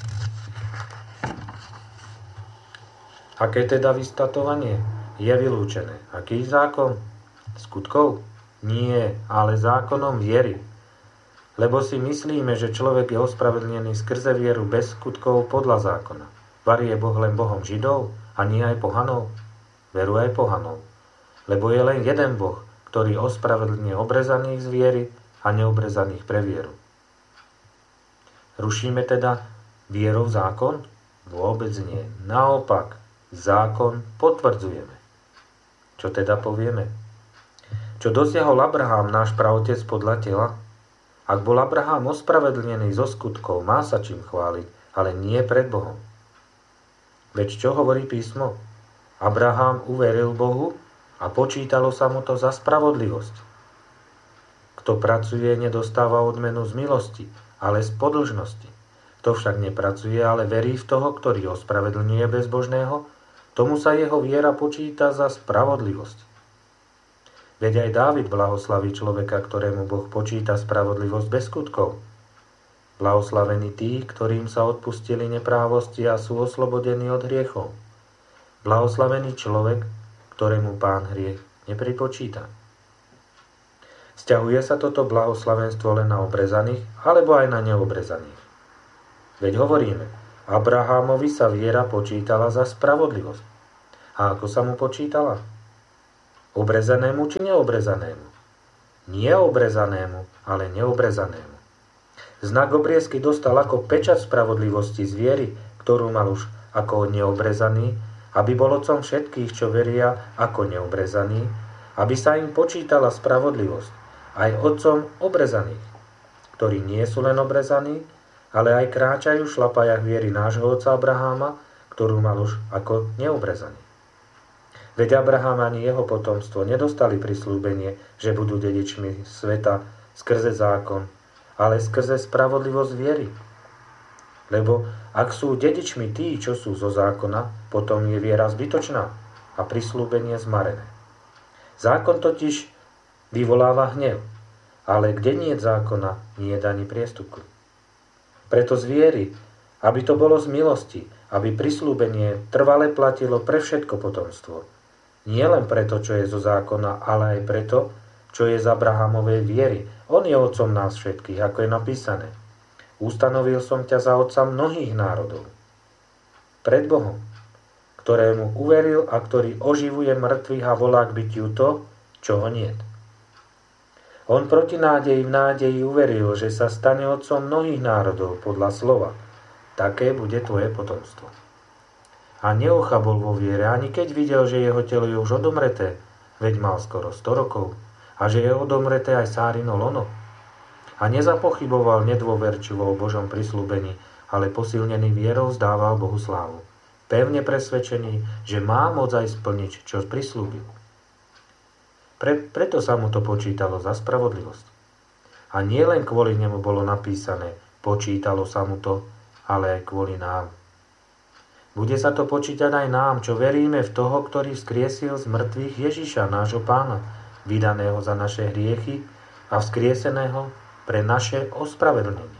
Aké teda vystatovanie? Je vylúčené. Aký zákon? Skutkov? Nie, ale zákonom viery. Lebo si myslíme, že človek je ospravedlnený skrze vieru bez skutkov podľa zákona. Varí je Boh len Bohom Židov a nie aj pohanov? Veru aj pohanov. Lebo je len jeden Boh, ktorý ospravedlňuje obrezaných z viery a neobrezaných pre vieru. Rušíme teda vierou zákon? Vôbec nie. Naopak, zákon potvrdzujeme. Čo teda povieme? Čo dosiahol Abraham, náš praotec podľa tela? Ak bol Abraham ospravedlnený zo skutkov, má sa čím chváliť, ale nie pred Bohom. Veď čo hovorí písmo? Abraham uveril Bohu a počítalo sa mu to za spravodlivosť. Kto pracuje, nedostáva odmenu z milosti, ale z podlžnosti. Kto však nepracuje, ale verí v toho, ktorý ospravedlňuje bezbožného, tomu sa jeho viera počíta za spravodlivosť. Veď aj Dávid blahoslaví človeka, ktorému Boh počíta spravodlivosť bez skutkov. Blahoslavení tí, ktorým sa odpustili neprávosti a sú oslobodení od hriechov. Blahoslavený človek, ktorému Pán hriech nepripočíta. Sťahuje sa toto blahoslavenstvo len na obrezaných, alebo aj na neobrezaných? Veď hovoríme, Abrahámovi sa viera počítala za spravodlivosť. A ako sa mu počítala? Obrezanému či neobrezanému? Nie obrezanému, ale neobrezanému. Znak obriezky dostal ako pečať spravodlivosti z viery, ktorú mal už ako neobrezaný, aby bol otcom všetkých, čo veria ako neobrezaný, aby sa im počítala spravodlivosť, aj otcom obrezaných, ktorí nie sú len obrezaní, ale aj kráčajú v šlapajach viery nášho otca Abraháma, ktorú mal už ako neobrezaný. Veď Abraham ani jeho potomstvo nedostali prisľúbenie, že budú dedičmi sveta skrze zákon, ale skrze spravodlivosť viery. Lebo ak sú dedičmi tí, čo sú zo zákona, potom je viera zbytočná a prisľúbenie zmarené. Zákon totiž vyvoláva hnev, ale kde nie je zákona, nie je ani priestupku. Preto z viery, aby to bolo z milosti, aby prisľúbenie trvale platilo pre všetko potomstvo. Nie len preto, čo je zo zákona, ale aj preto, čo je z Abrahamovej viery. On je otcom nás všetkých, ako je napísané. Ustanovil som ťa za otca mnohých národov. Pred Bohom, ktorému uveril a ktorý oživuje mŕtvych a volá k bytiu to, čo ho niet. On proti nádeji v nádeji uveril, že sa stane otcom mnohých národov podľa slova. Také bude tvoje potomstvo. A neochabol vo viere, ani keď videl, že jeho telo je už odomreté, veď mal skoro sto rokov, a že je odomreté aj Sárino lono. A nezapochyboval nedôverčivo o Božom prisľúbení, ale posilnený vierou vzdával Bohu slávu. Pevne presvedčený, že má moc aj splniť, čo prislúbil. Pre, preto sa mu to počítalo za spravodlivosť. A nie len kvôli nemu bolo napísané, počítalo sa mu to, ale aj kvôli nám. Bude sa to počítať aj nám, čo veríme v toho, ktorý vzkriesil z mŕtvych Ježiša, nášho Pána, vydaného za naše hriechy a vzkrieseného pre naše ospravedlnenie.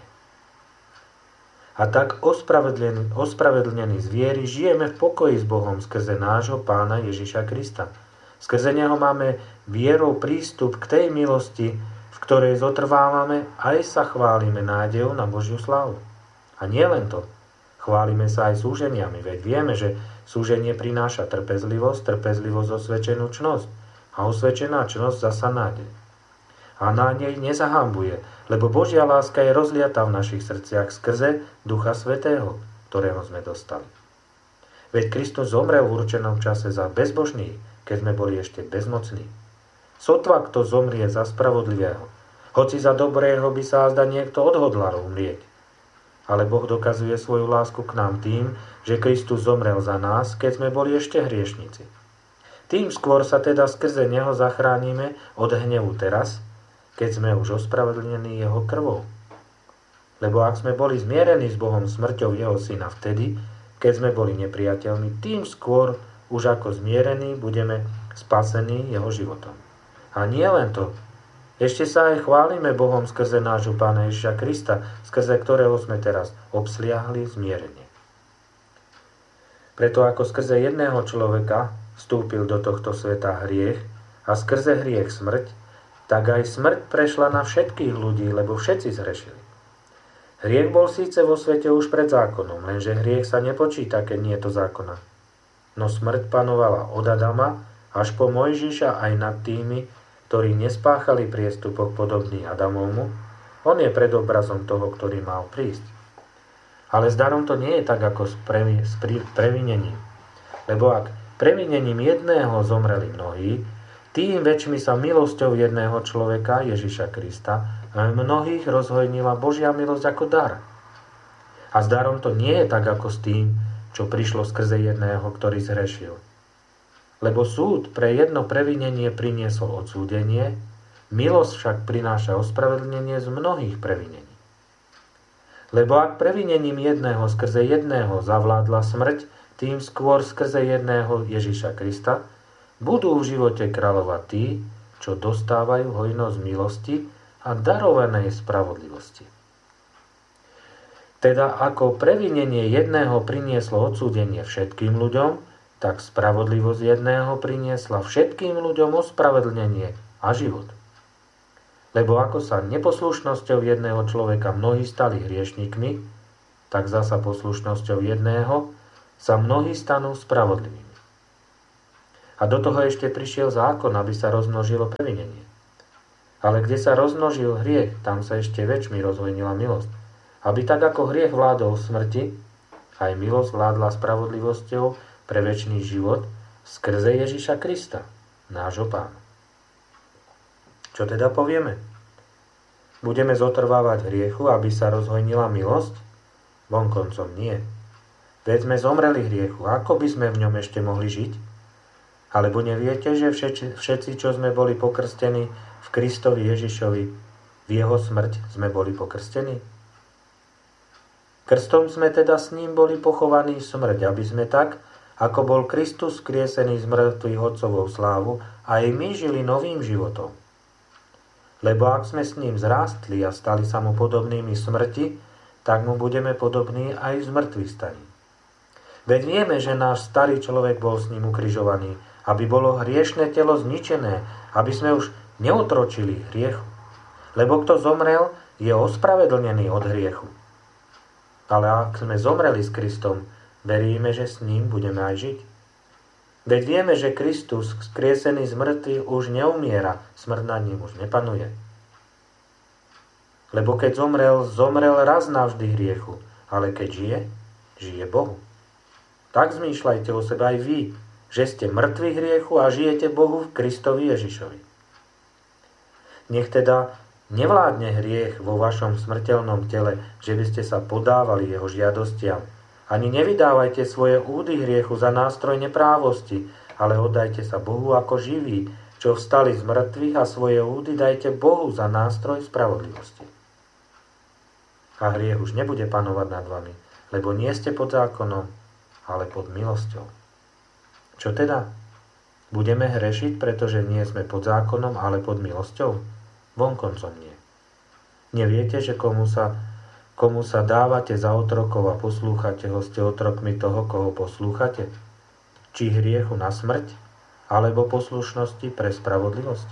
A tak ospravedlnený, ospravedlnený z viery žijeme v pokoji s Bohom skrze nášho Pána Ježiša Krista. Skrze Neho máme vierou prístup k tej milosti, v ktorej zotrvávame, aj sa chválime nádejou na Božiu slávu. A nie len to, chválime sa aj súženiami, veď vieme, že súženie prináša trpezlivosť, trpezlivosť osvedčenú čnosť a osvedčená čnosť zasa nádej. A nádej nezahambuje, lebo Božia láska je rozliatá v našich srdciach skrze Ducha Svätého, ktorého sme dostali. Veď Kristus zomrel v určenom čase za bezbožných, keď sme boli ešte bezmocní. Sotva kto zomrie za spravodlivého, hoci za dobrého by sa azda niekto odhodlal umrieť. Ale Boh dokazuje svoju lásku k nám tým, že Kristus zomrel za nás, keď sme boli ešte hriešnici. Tým skôr sa teda skrze Neho zachránime od hnevu teraz, keď sme už ospravedlnení Jeho krvou. Lebo ak sme boli zmierení s Bohom smrťou Jeho Syna vtedy, keď sme boli nepriateľmi, tým skôr už ako zmierení budeme spasení Jeho životom. A nie len to, ešte sa aj chválime Bohom skrze nášho Pána Ježiša Krista, skrze ktorého sme teraz obsliahli zmierenie. Preto ako skrze jedného človeka vstúpil do tohto sveta hriech a skrze hriech smrť, tak aj smrť prešla na všetkých ľudí, lebo všetci zhrešili. Hriech bol síce vo svete už pred zákonom, lenže hriech sa nepočíta, keď nie je to zákona. No smrť panovala od Adama až po Mojžiša aj nad tými, ktorí nespáchali priestupok podobný Adamovmu. On je predobrazom toho, ktorý mal prísť. Ale s darom to nie je tak, ako s, previ- s previnením. Lebo ak previnením jedného zomreli mnohí, tým väčšmi sa milosťou jedného človeka, Ježiša Krista, mnohých rozhojnila Božia milosť ako dar. A s darom to nie je tak, ako s tým, čo prišlo skrze jedného, ktorý zhrešil. Lebo súd pre jedno previnenie priniesol odsúdenie, milosť však prináša ospravedlnenie z mnohých previnení. Lebo ak previnením jedného skrze jedného zavládla smrť, tým skôr skrze jedného Ježiša Krista budú v živote kráľovať tí, čo dostávajú hojnosť milosti a darovanej spravodlivosti. Teda ako previnenie jedného prinieslo odsúdenie všetkým ľuďom, tak spravodlivosť jedného priniesla všetkým ľuďom ospravedlnenie a život. Lebo ako sa neposlušnosťou jedného človeka mnohí stali hriešnikmi, tak zasa poslušnosťou jedného sa mnohí stanú spravodlivými. A do toho ešte prišiel zákon, aby sa rozmnožilo previnenie. Ale kde sa rozmnožil hriech, tam sa ešte väčšmi rozhojnila milosť. Aby tak ako hriech vládol smrti, aj milosť vládla spravodlivosťou pre večný život skrze Ježiša Krista, nášho Pána. Čo teda povieme? Budeme zotrvávať v hriechu, aby sa rozhojnila milosť? Vonkoncom nie. Veď sme zomreli hriechu, ako by sme v ňom ešte mohli žiť? Alebo neviete, že všetci, všetci, čo sme boli pokrstení v Kristovi Ježišovi, v jeho smrť sme boli pokrstení? Krstom sme teda s ním boli pochovaní v smrť, aby sme tak, ako bol Kristus skriesený z mŕtvych Otcovou slávu, aj my žili novým životom. Lebo ak sme s ním zrástli a stali sa mu podobnými smrti, tak mu budeme podobní aj v zmrtvých staní. Veď vieme, že náš starý človek bol s ním ukrižovaný, aby bolo hriešne telo zničené, aby sme už neotročili hriechu. Lebo kto zomrel, je ospravedlnený od hriechu. Ale ak sme zomreli s Kristom, veríme, že s ním budeme aj žiť. Veď vieme, že Kristus, skriesený z mŕtvych, už neumiera, smrť nad ním už nepanuje. Lebo keď zomrel, zomrel raz navždy hriechu, ale keď žije, žije Bohu. Tak zmýšľajte o sebe aj vy, že ste mŕtvi hriechu a žijete Bohu v Kristovi Ježišovi. Nech teda nevládne hriech vo vašom smrteľnom tele, že by ste sa podávali jeho žiadostiam. Ani nevydávajte svoje údy hriechu za nástroj neprávosti, ale oddajte sa Bohu ako živí, čo vstali z mŕtvych, a svoje údy dajte Bohu za nástroj spravodlivosti. A hriech už nebude panovať nad vami, lebo nie ste pod zákonom, ale pod milosťou. Čo teda? Budeme hrešiť, pretože nie sme pod zákonom, ale pod milosťou? Vonkoncom nie. Neviete, že komu sa, komu sa dávate za otrokov a poslúchate ho, ste otrokmi toho, koho poslúchate? Či hriechu na smrť, alebo poslušnosti pre spravodlivosť?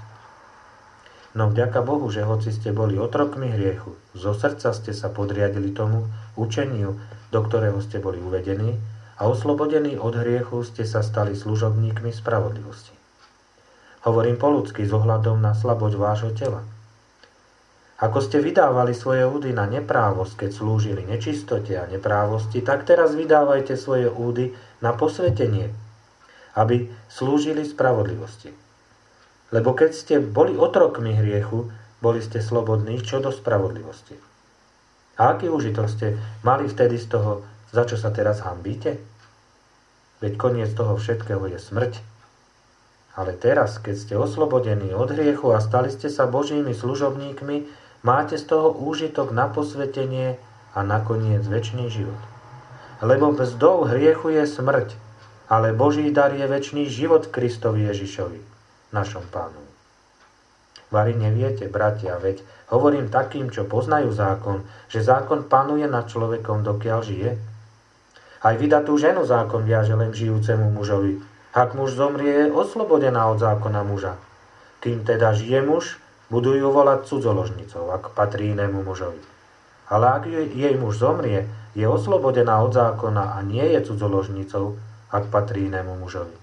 No vďaka Bohu, že hoci ste boli otrokmi hriechu, zo srdca ste sa podriadili tomu učeniu, do ktorého ste boli uvedení, a oslobodení od hriechu ste sa stali služobníkmi spravodlivosti. Hovorím po ľudsky s ohľadom na slabosť vášho tela. Ako ste vydávali svoje údy na neprávosť, keď slúžili nečistote a neprávosti, tak teraz vydávajte svoje údy na posvetenie, aby slúžili spravodlivosti. Lebo keď ste boli otrokmi hriechu, boli ste slobodní čo do spravodlivosti. A aký užitok ste mali vtedy z toho, za čo sa teraz hanbíte? Veď koniec toho všetkého je smrť. Ale teraz, keď ste oslobodení od hriechu a stali ste sa Božími služobníkmi, máte z toho úžitok na posvetenie a nakoniec večný život. Lebo mzdou hriechu je smrť, ale Boží dar je večný život Kristovi Ježišovi, našom Pánu. Vari neviete, bratia, veď hovorím takým, čo poznajú zákon, že zákon panuje nad človekom, dokiaľ žije. Aj vydatú ženu zákon viaže len žijúcemu mužovi. Ak muž zomrie, je oslobodená od zákona muža. Kým teda žije muž, budú ju volať cudzoložnicou, ak patrí inému mužovi. Ale ak jej muž zomrie, je oslobodená od zákona a nie je cudzoložnicou, ak patrí inému mužovi.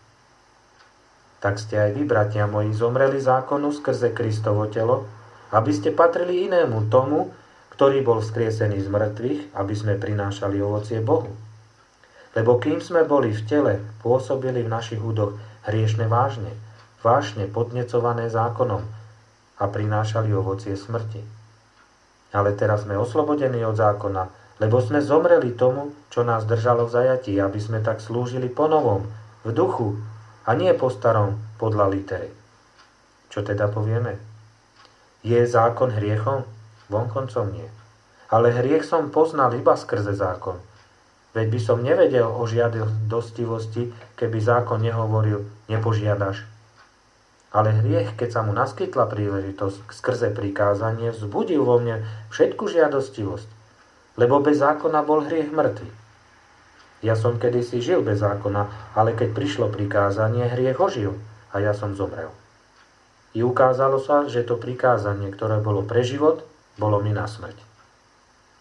Tak ste aj vy, bratia moji, zomreli zákonu skrze Kristovo telo, aby ste patrili inému tomu, ktorý bol vzkriesený z mŕtvych, aby sme prinášali ovocie Bohu. Lebo kým sme boli v tele, pôsobili v našich údoch hriešne vážne, vášne podnecované zákonom a prinášali ovocie smrti. Ale teraz sme oslobodení od zákona, lebo sme zomreli tomu, čo nás držalo v zajatí, aby sme tak slúžili po novom, v duchu, a nie po starom, podľa litery. Čo teda povieme? Je zákon hriechom? Vonkoncom nie. Ale hriech som poznal iba skrze zákon. Veď by som nevedel o žiadostivosti, keby zákon nehovoril, nepožiadaš. Ale hriech, keď sa mu naskytla príležitosť skrze prikázanie, vzbudil vo mne všetku žiadostivosť, lebo bez zákona bol hriech mŕtvy. Ja som kedysi žil bez zákona, ale keď prišlo prikázanie, hriech ožil a ja som zomrel. I ukázalo sa, že to prikázanie, ktoré bolo pre život, bolo mi na smrť.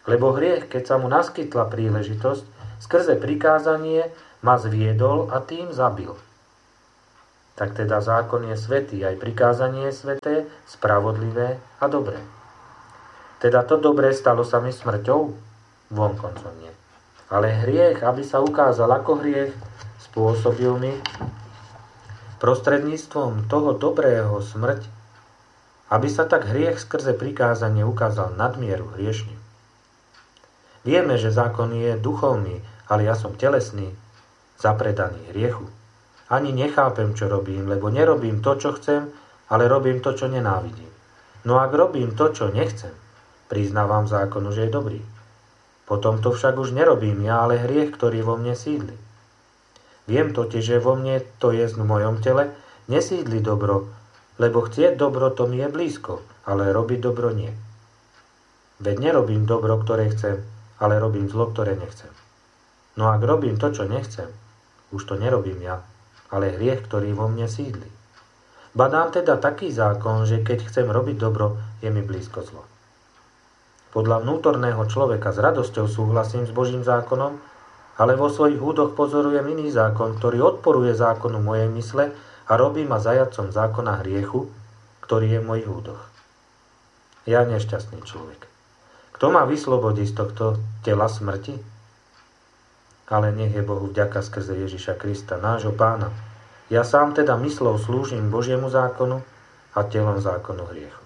Lebo hriech, keď sa mu naskytla príležitosť, skrze prikázanie ma zviedol a tým zabil. Tak teda zákon je svätý, aj prikázanie je sväté, spravodlivé a dobré. Teda to dobré stalo sa mi smrťou? Vonkoncom nie. Ale hriech, aby sa ukázal ako hriech, spôsobil mi prostredníctvom toho dobrého smrť, aby sa tak hriech skrze prikázanie ukázal nadmieru hriešným. Vieme, že zákon je duchovný, ale ja som telesný, zapredaný hriechu. Ani nechápem, čo robím, lebo nerobím to, čo chcem, ale robím to, čo nenávidím. No ak robím to, čo nechcem, priznávam zákonu, že je dobrý. Potom to však už nerobím ja, ale hriech, ktorý vo mne sídli. Viem totiž, že vo mne, to je v mojom tele, nesídli dobro, lebo chcieť dobro to mi je blízko, ale robiť dobro nie. Veď nerobím dobro, ktoré chcem, ale robím zlo, ktoré nechcem. No ak robím to, čo nechcem, už to nerobím ja, ale hriech, ktorý vo mne sídli. Badám teda taký zákon, že keď chcem robiť dobro, je mi blízko zlo. Podľa vnútorného človeka s radosťou súhlasím s Božím zákonom, ale vo svojich údoch pozorujem iný zákon, ktorý odporuje zákonu mojej mysle a robí ma zajatcom zákona hriechu, ktorý je v mojich údoch. Ja nešťastný človek. Kto ma vyslobodí z tohto tela smrti? Ale nech je Bohu vďaka skrze Ježiša Krista, nášho Pána. Ja sám teda myslou slúžim Božiemu zákonu a telom zákonu hriechu.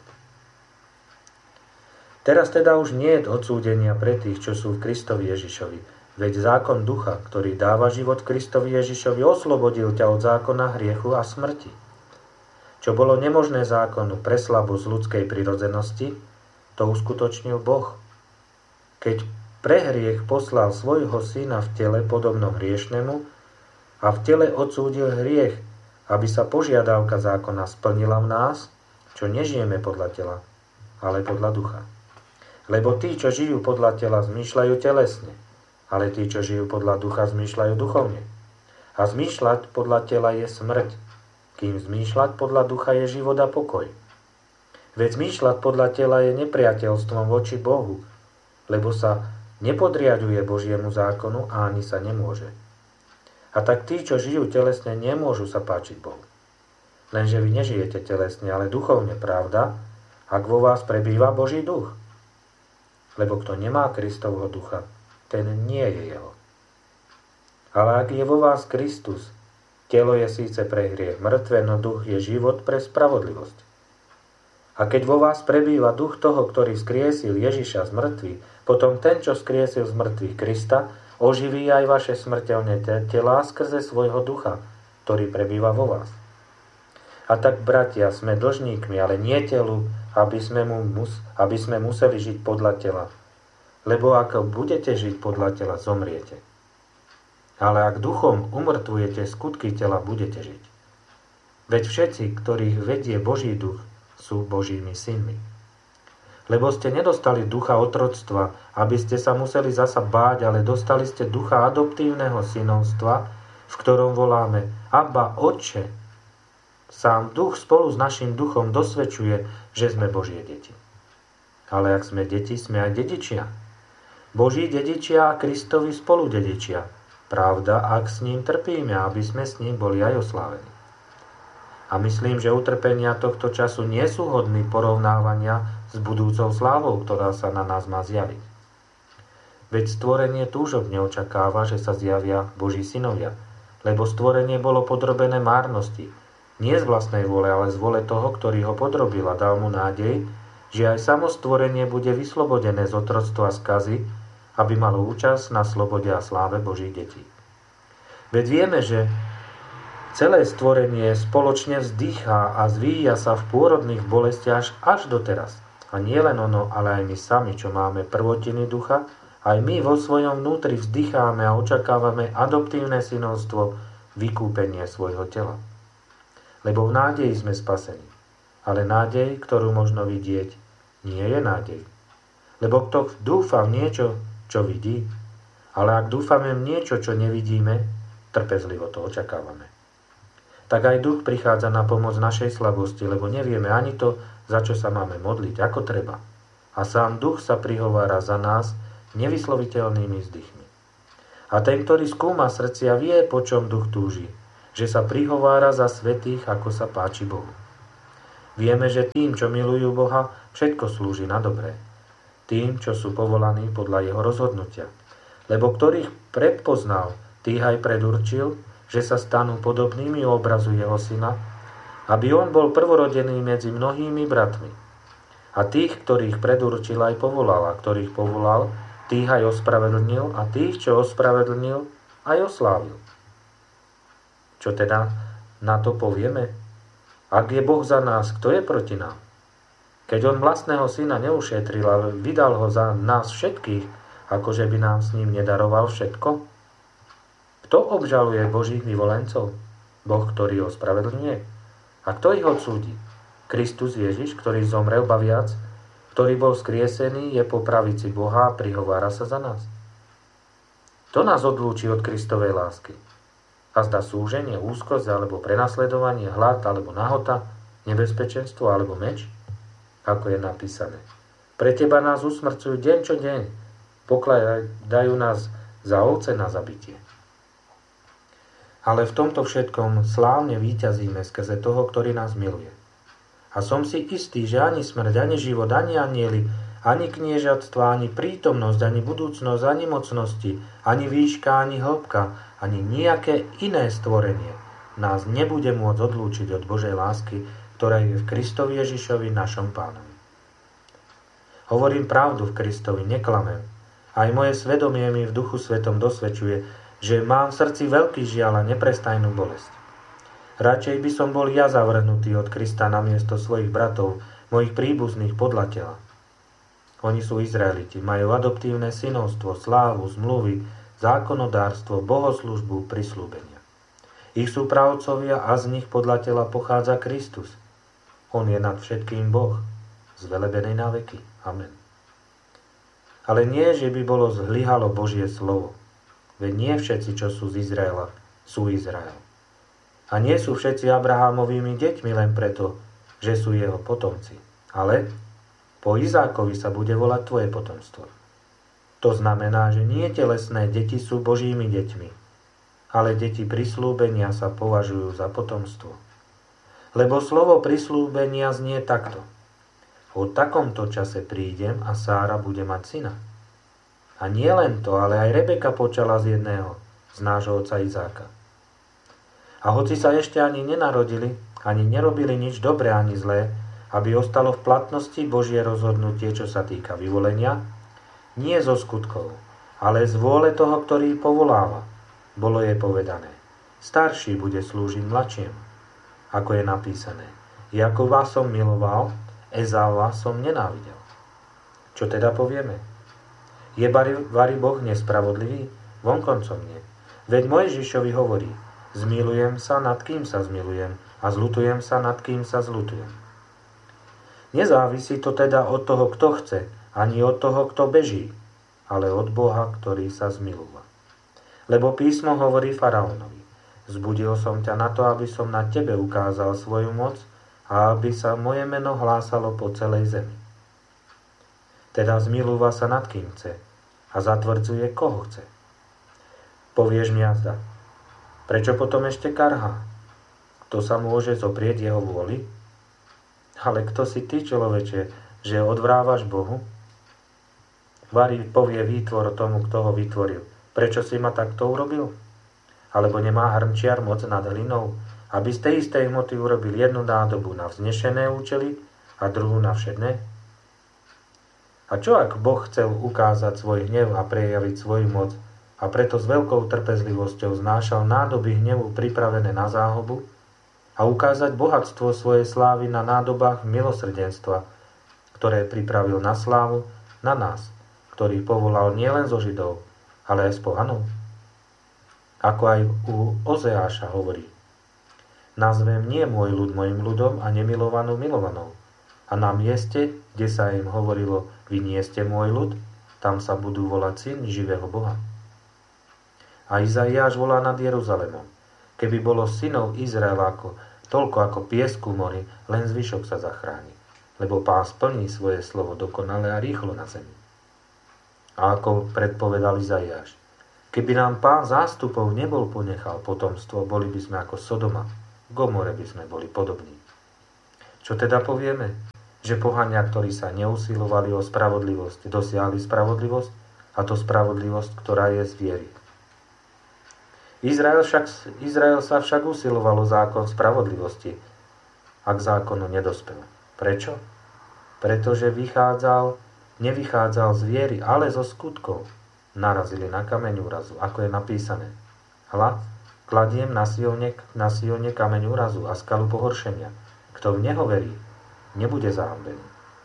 Teraz teda už nie je odsúdenia pre tých, čo sú v Kristovi Ježišovi. Veď zákon ducha, ktorý dáva život Kristovi Ježišovi, oslobodil ťa od zákona hriechu a smrti. Čo bolo nemožné zákonu pre slabosť ľudskej prirodzenosti, to uskutočnil Boh. Keď pre hriech poslal svojho syna v tele podobnom hriešnemu a v tele odsúdil hriech, aby sa požiadavka zákona splnila v nás, čo nežijeme podľa tela, ale podľa ducha. Lebo tí, čo žijú podľa tela, zmýšľajú telesne, ale tí, čo žijú podľa ducha, zmýšľajú duchovne. A zmýšľať podľa tela je smrť, kým zmýšľať podľa ducha je život a pokoj. Veď zmýšľať podľa tela je nepriateľstvom voči Bohu, lebo sa nepodriaďuje Božiemu zákonu a ani sa nemôže. A tak tí, čo žijú telesne, nemôžu sa páčiť Bohu. Lenže vy nežijete telesne, ale duchovne, pravda, ak vo vás prebýva Boží duch. Lebo kto nemá Kristovho ducha, ten nie je jeho. Ale ak je vo vás Kristus, telo je síce pre hriech mŕtve, no duch je život pre spravodlivosť. A keď vo vás prebýva duch toho, ktorý skriesil Ježiša z mŕtvych, potom ten, čo skriesil z mŕtvych Krista, oživí aj vaše smrteľné telá skrze svojho ducha, ktorý prebýva vo vás. A tak, bratia, sme dlžníkmi, ale nie telu, aby sme, mu mus, aby sme museli žiť podľa tela. Lebo ak budete žiť podľa tela, zomriete. Ale ak duchom umrtvujete skutky tela, budete žiť. Veď všetci, ktorých vedie Boží duch, sú Božími synmi. Lebo ste nedostali ducha otroctva, aby ste sa museli zasa báť, ale dostali ste ducha adoptívneho synovstva, v ktorom voláme Abba, Otče. Sám duch spolu s našim duchom dosvedčuje, že sme Božie deti. Ale ak sme deti, sme aj dedičia. Boží dedičia a Kristovi spolu dedičia. Pravda, ak s ním trpíme, aby sme s ním boli aj oslávení. A myslím, že utrpenia tohto času nie sú hodní porovnávania s budúcou slávou, ktorá sa na nás má zjaviť. Veď stvorenie túžobne očakáva, že sa zjavia Boží synovia, lebo stvorenie bolo podrobené márnosti, nie z vlastnej vôle, ale z vôle toho, ktorý ho podrobil a dal mu nádej, že aj samo stvorenie bude vyslobodené z otroctva skazy, aby malo účasť na slobode a sláve Božích detí. Veď vieme, že celé stvorenie spoločne vzdychá a zvíja sa v pôrodných bolestiach až doteraz. A nie len ono, ale aj my sami, čo máme prvotiny ducha, aj my vo svojom vnútri vzdycháme a očakávame adoptívne synovstvo, vykúpenie svojho tela. Lebo v nádeji sme spasení. Ale nádej, ktorú možno vidieť, nie je nádej. Lebo kto dúfa v niečo, čo vidí, ale ak dúfame v niečo, čo nevidíme, trpezlivo to očakávame. Tak aj duch prichádza na pomoc našej slabosti, lebo nevieme ani to, za čo sa máme modliť, ako treba. A sám duch sa prihovára za nás, nevysloviteľnými vzdychmi. A ten, ktorý skúma srdcia, vie, po čom duch túži, že sa prihovára za svätých, ako sa páči Bohu. Vieme, že tým, čo milujú Boha, všetko slúži na dobré. Tým, čo sú povolaní podľa jeho rozhodnutia. Lebo ktorých predpoznal, tých aj predurčil, že sa stanú podobnými obrazu jeho syna, aby on bol prvorodený medzi mnohými bratmi. A tých, ktorých predurčil, aj povolal, a ktorých povolal, tých aj ospravedlnil, a tých, čo ospravedlnil, aj oslávil. Čo teda na to povieme? Ak je Boh za nás, kto je proti nám? Keď on vlastného syna neušetril, ale vydal ho za nás všetkých, akože by nám s ním nedaroval všetko? Kto obžaluje Božích vyvolencov? Boh, ktorý ospravedlňuje? A kto ich odsúdi? Kristus Ježiš, ktorý zomrel ba viac, ktorý bol skriesený, je po pravici Boha a prihovára sa za nás. To nás odlúči od Kristovej lásky. A zda súženie, úzkosť, alebo prenasledovanie, hlad, alebo nahota, nebezpečenstvo, alebo meč? Ako je napísané. Pre teba nás usmrcujú deň čo deň, pokladajú nás za ovce na zabitie. Ale v tomto všetkom slávne víťazíme skrze toho, ktorý nás miluje. A som si istý, že ani smrť, ani život, ani anjeli, ani kniežatstva, ani prítomnosť, ani budúcnosť, ani mocnosti, ani výška, ani hĺbka, ani nejaké iné stvorenie nás nebude môcť odlúčiť od Božej lásky, ktorá je v Kristovi Ježišovi, našom Pánovi. Hovorím pravdu v Kristovi, neklamem. Aj moje svedomie mi v Duchu Svetom dosvedčuje, že mám v srdci veľký žiaľ a neprestajnú bolesť. Radšej by som bol ja zavrhnutý od Krista namiesto svojich bratov, mojich príbuzných podľa tela. Oni sú Izraeliti, majú adoptívne synovstvo, slávu, zmluvy, zákonodárstvo, bohoslužbu, prislúbenia. Ich sú pravcovia a z nich podľa tela pochádza Kristus. On je nad všetkým Boh, zvelebený na veky. Amen. Ale nie, že by bolo zlyhalo Božie slovo. Veď nie všetci, čo sú z Izraela, sú Izrael. A nie sú všetci Abrahámovými deťmi len preto, že sú jeho potomci. Ale po Izákovi sa bude volať tvoje potomstvo. To znamená, že nie telesné deti sú Božími deťmi, ale deti prislúbenia sa považujú za potomstvo. Lebo slovo prislúbenia znie takto. O takomto čase prídem a Sára bude mať syna. A nie len to, ale aj Rebeka počala z jedného, z nášho otca Izáka. A hoci sa ešte ani nenarodili, ani nerobili nič dobré ani zlé, aby ostalo v platnosti Božie rozhodnutie, čo sa týka vyvolenia, nie zo skutkov, ale z vôle toho, ktorý povoláva. Bolo jej povedané, starší bude slúžiť mladšiemu. Ako je napísané, Jakova som miloval, Ezáva som nenávidel. Čo teda povieme? Je vari Boh nespravodlivý? Vonkoncom nie. Veď Mojžišovi hovorí, zmilujem sa, nad kým sa zmilujem, a zľutujem sa, nad kým sa zľutujem. Nezávisí to teda od toho, kto chce, ani od toho, kto beží, ale od Boha, ktorý sa zmilúva. Lebo písmo hovorí faraónovi, zbudil som ťa na to, aby som na tebe ukázal svoju moc a aby sa moje meno hlásalo po celej zemi. Teda zmilúva sa nad kým chce a zatvrdzuje, koho chce. Povieš mi azda, prečo potom ešte karhá? Kto sa môže zoprieť jeho vôli? Ale kto si ty, človeče, že odvrávaš Bohu? Vari povie výtvor tomu, kto ho vytvoril. Prečo si ma takto urobil? Alebo nemá hrnčiar moc nad hlinou, aby z tej istej hmoty urobil jednu nádobu na vznešené účely a druhú na všedné? A čo ak Boh chcel ukázať svoj hnev a prejaviť svoju moc a preto s veľkou trpezlivosťou znášal nádoby hnevu pripravené na záhubu a ukázať bohatstvo svojej slávy na nádobách milosrdenstva, ktoré pripravil na slávu na nás, ktorý povolal nielen zo Židov, ale aj z pohanov? Ako aj u Ozeáša hovorí, nazvem nie môj ľud mojim ľudom a nemilovanú milovanou. A na mieste, kde sa im hovorilo, vy nie ste môj ľud, tam sa budú volať syn živého Boha. A Izaiáš volá nad Jeruzalemom, keby bolo synov Izraela ako, toľko ako piesku mori, len zvyšok sa zachráni, lebo Pán splní svoje slovo dokonale a rýchlo na zemi. A ako predpovedal Izaiáš, keby nám Pán zástupov nebol ponechal potomstvo, boli by sme ako Sodoma, Gomore by sme boli podobní. Čo teda povieme? Že pohania, ktorí sa neusilovali o spravodlivosť, dosiahli spravodlivosť, a to spravodlivosť, ktorá je z viery. Izrael, však, Izrael sa však usiloval o zákon spravodlivosti, ak zákonu nedospel. Prečo? Pretože vychádzal, nevychádzal z viery, ale zo skutkov. Narazili na kameň úrazu, ako je napísané. Hľa, kladiem na Sione, na Sione kameň úrazu a skalu pohoršenia. Kto v neho verí, nebude zahambený.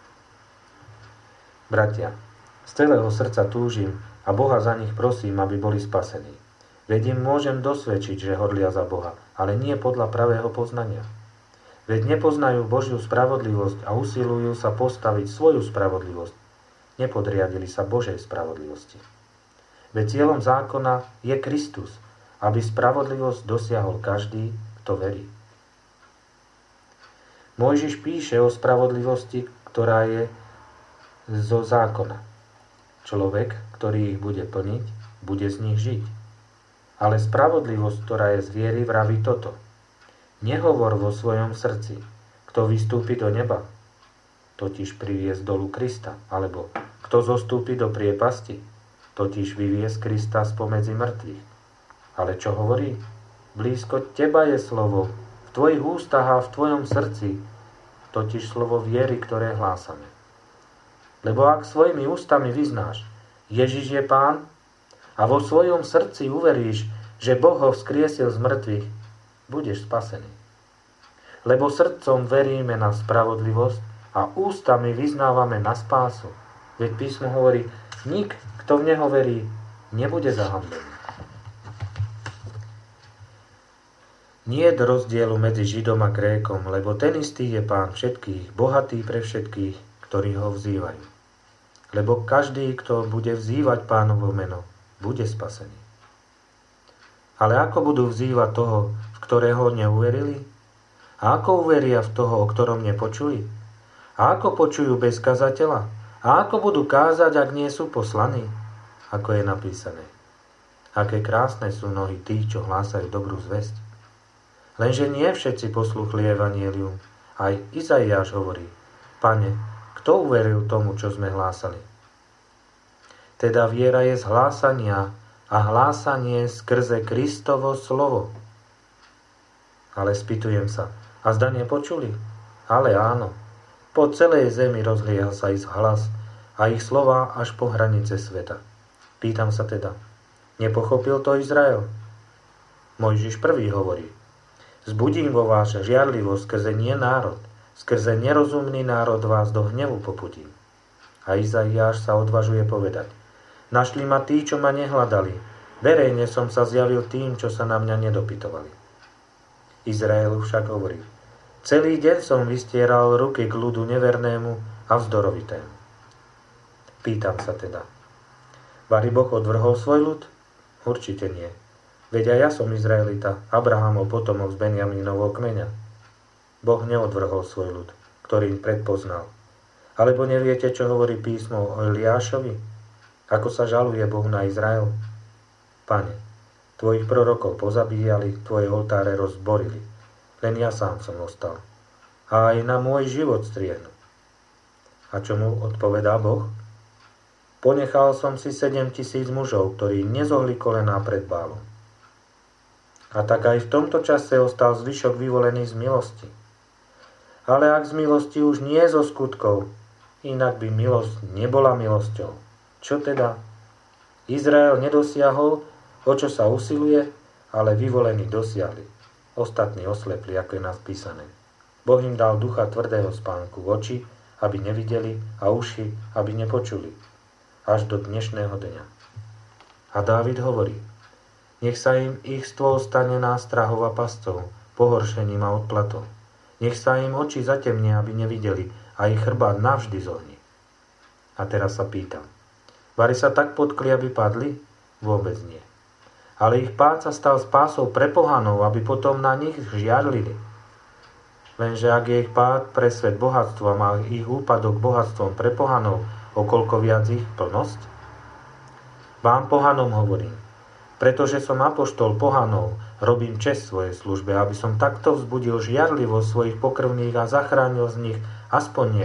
Bratia, z celého srdca túžim a Boha za nich prosím, aby boli spasení. Veď im môžem dosvedčiť, že hodlia za Boha, ale nie podľa pravého poznania. Veď nepoznajú Božiu spravodlivosť a usilujú sa postaviť svoju spravodlivosť. Nepodriadili sa Božej spravodlivosti. Veď cieľom zákona je Kristus, aby spravodlivosť dosiahol každý, kto verí. Mojžiš píše o spravodlivosti, ktorá je zo zákona. Človek, ktorý ich bude plniť, bude z nich žiť. Ale spravodlivosť, ktorá je z viery, vraví toto. Nehovor vo svojom srdci, kto vystúpi do neba, totiž priviesť dolu Krista, alebo kto zostúpi do priepasti, totiž vyviesť Krista spomedzi mŕtvych. Ale čo hovorí? Blízko teba je slovo, v tvojich ústach a v tvojom srdci, totiž slovo viery, ktoré hlásame. Lebo ak svojimi ústami vyznáš, Ježiš je Pán, a vo svojom srdci uveríš, že Boh ho vzkriesil z mŕtvych, budeš spasený. Lebo srdcom veríme na spravodlivosť a ústami vyznávame na spásu. Veď písmo hovorí, nik, kto v neho verí, nebude zahambený. Nie je rozdielu medzi Židom a Grékom, lebo ten istý je Pán všetkých, bohatý pre všetkých, ktorí ho vzývajú. Lebo každý, kto bude vzývať Pánovo meno, bude spasený. Ale ako budú vzývať toho, v ktorého neuverili? A ako uveria v toho, o ktorom nepočuli? A ako počujú bez kazateľa? A ako budú kázať, ak nie sú poslaní? Ako je napísané. Aké krásne sú nohy tých, čo hlásajú dobrú zvesť. Lenže nie všetci poslúchli evanjelium. Aj Izaiáš hovorí, Pane, kto uveril tomu, čo sme hlásali? Teda viera je z hlásania a hlásanie skrze Kristovo slovo. Ale spýtujem sa, a zda nepočuli? Ale áno, po celej zemi rozliehal sa ich hlas a ich slova až po hranice sveta. Pýtam sa teda, nepochopil to Izrael? Mojžiš prvý hovorí, zbudím vo vás žiarlivosť skrze nie národ, skrze nerozumný národ vás do hnevu popudím. A Izaiáš sa odvažuje povedať, našli ma tí, čo ma nehľadali. Verejne som sa zjavil tým, čo sa na mňa nedopytovali. Izraelu však hovorí, celý deň som vystieral ruky k ľudu nevernému a vzdorovitému. Pýtam sa teda, Bari Boh odvrhol svoj ľud? Určite nie. Veď aj ja som Izraelita, Abrahamov potomok z Benjamínovho kmeňa. Boh neodvrhol svoj ľud, ktorý predpoznal. Alebo neviete, čo hovorí písmo o Eliášovi? Ako sa žaluje Boh na Izrael? Pane, tvojich prorokov pozabíjali, tvoje oltáre rozborili. Len ja sám som ostal. A aj na môj život striehnu. A čo mu odpovedá Boh? Ponechal som si sedem tisíc mužov, ktorí nezohli kolená pred Bálom. A tak aj v tomto čase ostal zvyšok vyvolený z milosti. Ale ak z milosti už nie zo skutkov, inak by milosť nebola milosťou. Čo teda? Izrael nedosiahol, o čo sa usiluje, ale vyvolení dosiahli. Ostatní oslepli, ako je napísané. Boh im dal ducha tvrdého spánku, oči, aby nevideli, a uši, aby nepočuli. Až do dnešného dňa. A Dávid hovorí, nech sa im ich stôl stane nástrahou a pascov, pohoršením a odplatou. Nech sa im oči zatemnia, aby nevideli, a ich chrbát navždy zohni. A teraz sa pýtam, Vari sa tak potkli, aby padli? Vôbec nie. Ale ich pád sa stal spásou pre pohanov, aby potom na nich žiarlili. Lenže ak je ich pád pre svet bohatstvom a ich úpadok bohatstvom pre pohanov, o koľko viac ich plnosť? Vám pohanom hovorím, pretože som apoštol pohanov, robím česť svojej službe, aby som takto vzbudil žiarlivosť svojich pokrvných a zachránil z nich aspoň